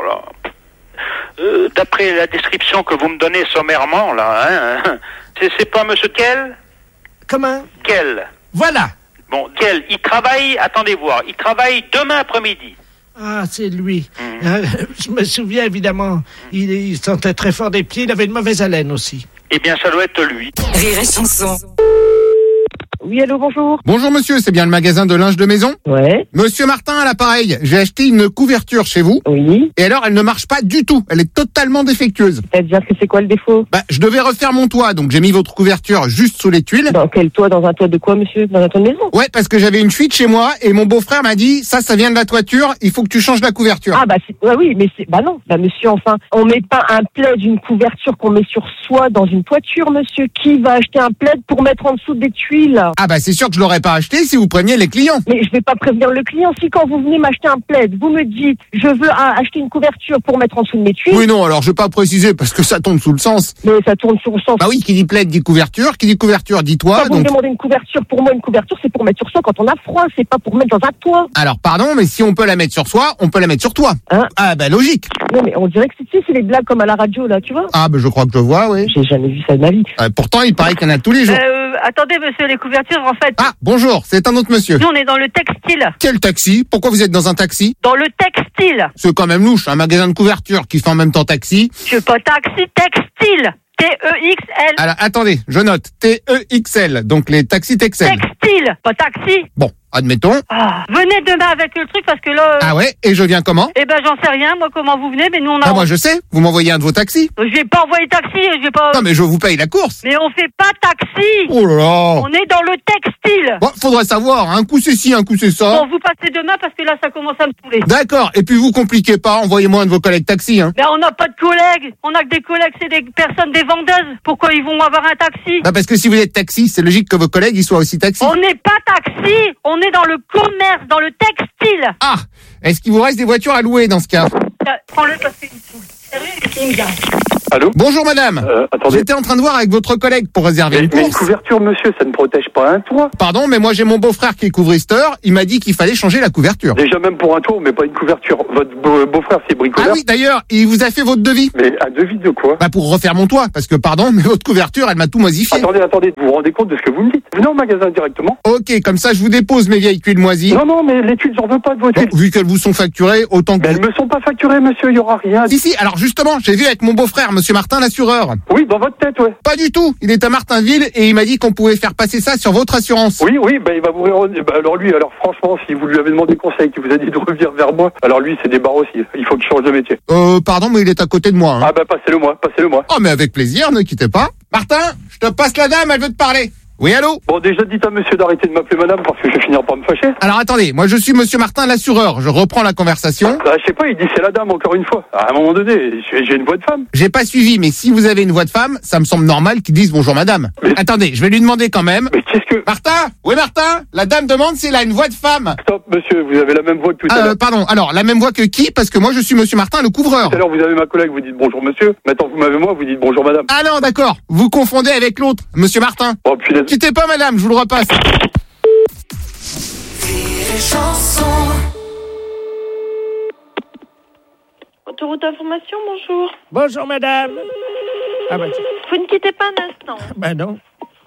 là... d'après la description que vous me donnez sommairement, là, hein, c'est pas monsieur Kell? Comment? Kell. Voilà. Bon, Kell, il travaille, attendez voir, il travaille demain après-midi. Ah, c'est lui. Je me souviens, évidemment, il sentait très fort des pieds, il avait une mauvaise haleine aussi. Eh bien, ça doit être lui. Rire et chanson. Oui, allô, bonjour. Bonjour monsieur, c'est bien le magasin de linge de maison? Ouais. Monsieur Martin à l'appareil, j'ai acheté une couverture chez vous. Oui. Et alors, elle ne marche pas du tout, elle est totalement défectueuse. C'est-à-dire que c'est quoi le défaut? Bah, je devais refaire mon toit, donc j'ai mis votre couverture juste sous les tuiles. Dans quel toit? Dans un toit de quoi, monsieur? Dans un toit de maison? Ouais, parce que j'avais une fuite chez moi et mon beau-frère m'a dit, ça vient de la toiture, il faut que tu changes la couverture. Ah, oui, mais non. Bah, monsieur, enfin, on met pas un plaid, une couverture qu'on met sur soi dans une toiture, monsieur. Qui va acheter un plaid pour mettre en dessous des tuiles? Ah bah, c'est sûr que je l'aurais pas acheté si vous preniez les clients. Mais je vais pas prévenir le client. Si quand vous venez m'acheter un plaid, vous me dites, je veux acheter une couverture pour mettre en dessous de mes tuiles. Oui, non, alors je vais pas préciser parce que ça tombe sous le sens. Mais ça tourne sous le sens. Bah oui, qui dit plaid dit couverture, qui dit couverture dit toit. Quand vous me demandez une couverture, pour moi, une couverture, c'est pour mettre sur soi quand on a froid, c'est pas pour mettre dans un toit. Alors, pardon, mais si on peut la mettre sur soi, on peut la mettre sur toi. Hein? Ah bah logique. Non, mais on dirait que c'est les blagues comme à la radio, là, tu vois. Ah bah je crois que je vois, oui. J'ai jamais vu ça de ma vie. Pourtant, il paraît qu'il y en a tous les jours. Attendez, monsieur, les couvertures, en fait... Ah, bonjour, c'est un autre monsieur. Nous, on est dans le textile. Quel taxi? Pourquoi vous êtes dans un taxi? Dans le textile. C'est quand même louche, un magasin de couverture qui fait en même temps taxi. Je veux pas taxi, textile. T-E-X-L. Alors, attendez, je note. T-E-X-L, donc les taxis Texel. Textile, pas taxi. Bon, admettons. Venez demain avec le truc parce que là... Ah ouais, et je viens comment? Eh ben, j'en sais rien, moi, comment vous venez, mais nous, on a... Ah, moi, je sais, vous m'envoyez un de vos taxis. Je vais pas envoyer taxi, je vais pas... Non, mais je vous paye la course. Mais on fait pas taxi. Oh là là. On est dans le textile. Bon, faudrait savoir, un coup c'est ci, un coup c'est ça. Bon, vous passez demain parce que là, ça commence à me saouler. D'accord, et puis vous compliquez pas, envoyez-moi un de vos collègues taxis, hein. Ben, on n'a pas de collègues. On a que des collègues, c'est des personnes, des vendeuses. Pourquoi ils vont avoir un taxi? Bah, parce que si vous êtes taxi, c'est logique que vos collègues, ils soient aussi taxis. On n'est pas taxi. On est dans le commerce, dans le textile. Ah, est-ce qu'il vous reste des voitures à louer dans ce cas? Prends-le parce qu'il me saoule. Sérieux, il me gâche. Allô? Bonjour madame. Attendez. J'étais en train de voir avec votre collègue pour réserver une Mais une course. couverture, monsieur, ça ne protège pas un toit. Pardon, mais moi j'ai mon beau-frère qui est couvristeur, il m'a dit qu'il fallait changer la couverture. Déjà même pour un toit, mais pas une couverture. Votre beau-frère, c'est bricoleur. Ah oui, d'ailleurs, il vous a fait votre devis. Mais un devis de quoi? Bah pour refaire mon toit, parce que pardon, mais votre couverture, elle m'a tout moisifié. Attendez, vous vous rendez compte de ce que vous me dites? Venez au magasin directement. Ok, comme ça je vous dépose mes vieilles tuiles moisies. Non, mais les tuiles, j'en veux pas de vos tuiles. Bon, vu qu'elles vous sont facturées, autant que... Mais elles me sont pas facturées, monsieur, il y aura rien. Si, alors justement, j'ai vu avec mon beau-frère, monsieur Martin, l'assureur. Oui, dans votre tête, ouais. Pas du tout, il est à Martinville et il m'a dit qu'on pouvait faire passer ça sur votre assurance. Oui, bah il va vous alors franchement, si vous lui avez demandé conseil, qu'il vous a dit de revenir vers moi, alors lui, c'est des barres aussi. Il faut qu'il change de métier. Pardon, mais il est à côté de moi. Hein. Ah bah passez-le moi. Oh, mais avec plaisir, ne quittez pas. Martin, je te passe la dame, elle veut te parler. Oui, allô? Bon, déjà, dites à monsieur d'arrêter de m'appeler madame parce que je vais finir par me fâcher. Alors attendez, moi je suis monsieur Martin, l'assureur. Je reprends la conversation. Bah, je sais pas, il dit c'est la dame encore une fois. À un moment donné, j'ai une voix de femme. J'ai pas suivi, mais si vous avez une voix de femme, ça me semble normal qu'ils disent bonjour madame. Mais... Attendez, je vais lui demander quand même. Mais qu'est-ce que... Martin? Oui, Martin? La dame demande si elle a une voix de femme. Stop, monsieur, vous avez la même voix que tout à l'heure. Pardon, alors, la même voix que qui? Parce que moi je suis monsieur Martin, le couvreur. Tout à l'heure, vous avez ma collègue, vous dites bonjour monsieur. Maintenant, vous m'avez moi, vous dites bonjour madame. Ah non, d'accord. Vous confondez avec l'autre, monsieur Martin. Oh, punaise. Quittez pas madame, je vous le repasse. Autoroute d'information, bonjour. Bonjour, madame. Ah bah, Vous ne quittez pas un instant. bah non.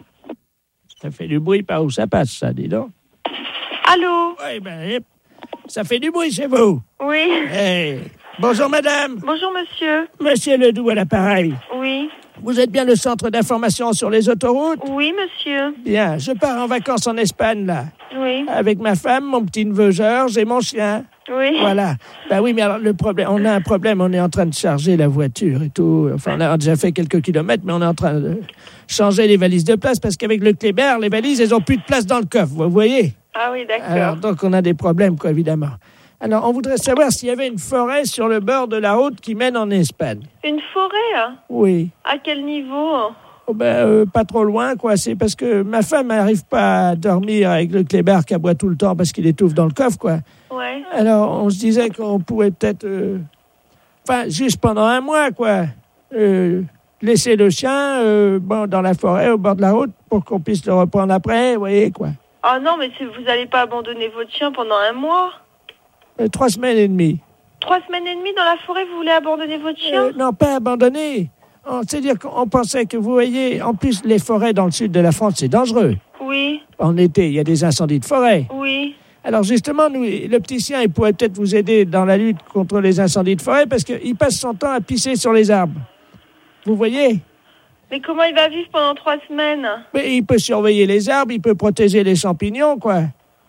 Ça fait du bruit par où ça passe, ça, dis donc. Allô? Oui, ben, ça fait du bruit chez vous. Oui. Hey. Bonjour, madame. Bonjour, monsieur. Monsieur Ledoux à l'appareil. Oui. Vous êtes bien le centre d'information sur les autoroutes? Oui, monsieur. Bien, je pars en vacances en Espagne, là. Oui. Avec ma femme, mon petit-neveu Georges et mon chien. Oui. Voilà. Ben oui, mais alors le problème, on a un problème, on est en train de charger la voiture et tout. Enfin, on a déjà fait quelques kilomètres, mais on est en train de changer les valises de place parce qu'avec le Kléber, les valises, elles ont plus de place dans le coffre, vous voyez? Ah oui, d'accord. Alors, donc on a des problèmes, quoi, évidemment. Alors, on voudrait savoir s'il y avait une forêt sur le bord de la route qui mène en Espagne. Une forêt, hein? Oui. À quel niveau? Oh pas trop loin, quoi. C'est parce que ma femme n'arrive pas à dormir avec le Kléber qui aboie tout le temps parce qu'il étouffe dans le coffre, quoi. Ouais. Alors, on se disait qu'on pouvait peut-être... juste pendant un mois, quoi. Laisser le chien dans la forêt, au bord de la route, pour qu'on puisse le reprendre après, vous voyez, quoi. Ah non, mais vous n'allez pas abandonner votre chien pendant un mois? 3 semaines et demie. 3 semaines et demie dans la forêt, vous voulez abandonner votre chien? Non, pas abandonner. C'est-à-dire qu'on pensait que, vous voyez, en plus, les forêts dans le sud de la France, c'est dangereux. Oui. En été, il y a des incendies de forêt. Oui. Alors justement, nous, le petit chien, il pourrait peut-être vous aider dans la lutte contre les incendies de forêt parce qu'il passe son temps à pisser sur les arbres. Vous voyez? Mais comment il va vivre pendant 3 semaines? Mais il peut surveiller les arbres, il peut protéger les champignons, quoi.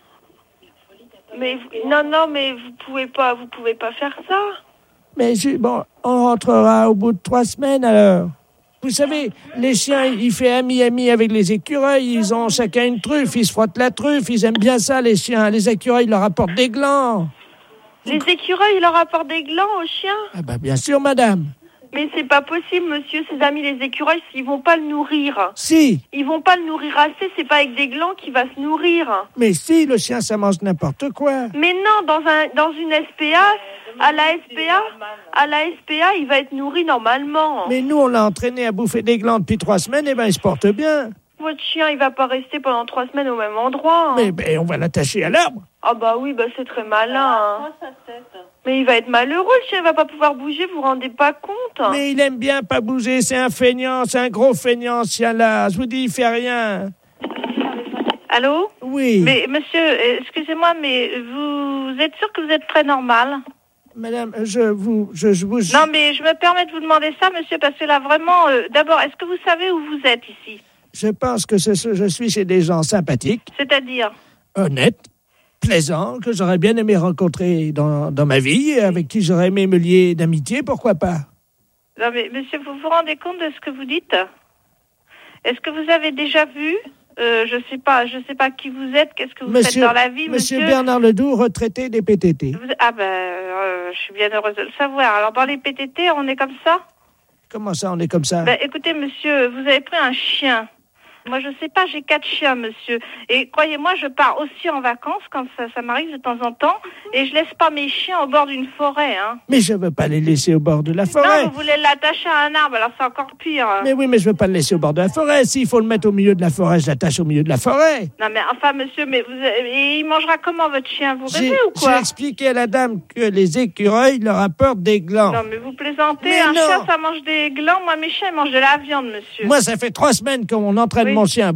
Mais non, mais vous pouvez pas faire ça. Mais bon, on rentrera au bout de 3 semaines alors. Vous savez, les chiens, ils font ami avec les écureuils, ils ont chacun une truffe, ils se frottent la truffe, ils aiment bien ça, les chiens. Les écureuils leur apportent des glands. Les écureuils, ils leur apportent des glands aux chiens? Ah bah bien sûr, madame. Mais c'est pas possible, monsieur, ses amis les écureuils, ils vont pas le nourrir. Si. Ils vont pas le nourrir assez, c'est pas avec des glands qu'il va se nourrir. Mais si, le chien, ça mange n'importe quoi. Mais non, dans une SPA, à la SPA, il va être nourri normalement. Mais nous, on l'a entraîné à bouffer des glands depuis 3 semaines, et ben il se porte bien. Votre chien, il va pas rester pendant 3 semaines au même endroit. Mais on va l'attacher à l'arbre. Ah bah oui, c'est très malin. Mais il va être malheureux, le chien, il va pas pouvoir bouger, vous vous rendez pas compte? Mais il aime bien pas bouger, c'est un feignant, c'est un gros feignant, ce chien-là. Je vous dis, il fait rien. Allô? Oui. Mais monsieur, excusez-moi, mais vous êtes sûr que vous êtes très normal? Madame, je vous... Non, mais je me permets de vous demander ça, monsieur, parce que là, vraiment, d'abord, est-ce que vous savez où vous êtes ici? Je pense que je suis chez des gens sympathiques. C'est-à-dire? Honnêtes. plaisant, que j'aurais bien aimé rencontrer dans ma vie, avec qui j'aurais aimé me lier d'amitié, pourquoi pas? Non mais monsieur, vous vous rendez compte de ce que vous dites? Est-ce que vous avez déjà vu je sais pas qui vous êtes, qu'est-ce que vous faites dans la vie, monsieur? Monsieur Bernard Ledoux, retraité des PTT. Je suis bien heureuse de le savoir. Alors dans les PTT, on est comme ça? Comment ça, on est comme ça? Écoutez, monsieur, vous avez pris un chien. Moi, je sais pas, j'ai 4 chiens, monsieur. Et croyez-moi, je pars aussi en vacances quand ça m'arrive de temps en temps. Et je laisse pas mes chiens au bord d'une forêt, hein. Mais je veux pas les laisser au bord de la forêt. Non, vous voulez l'attacher à un arbre, alors c'est encore pire. Mais oui, mais je veux pas le laisser au bord de la forêt. S'il faut le mettre au milieu de la forêt, je l'attache au milieu de la forêt. Non, mais enfin, monsieur, et il mangera comment, votre chien? Vous rêvez ou quoi? J'ai expliqué à la dame que les écureuils leur apportent des glands. Non, mais vous plaisantez. Un chien, ça mange des glands. Moi, mes chiens, ils mangent de la viande, monsieur. Moi, ça fait 3 semaines qu'on entraîne mon chien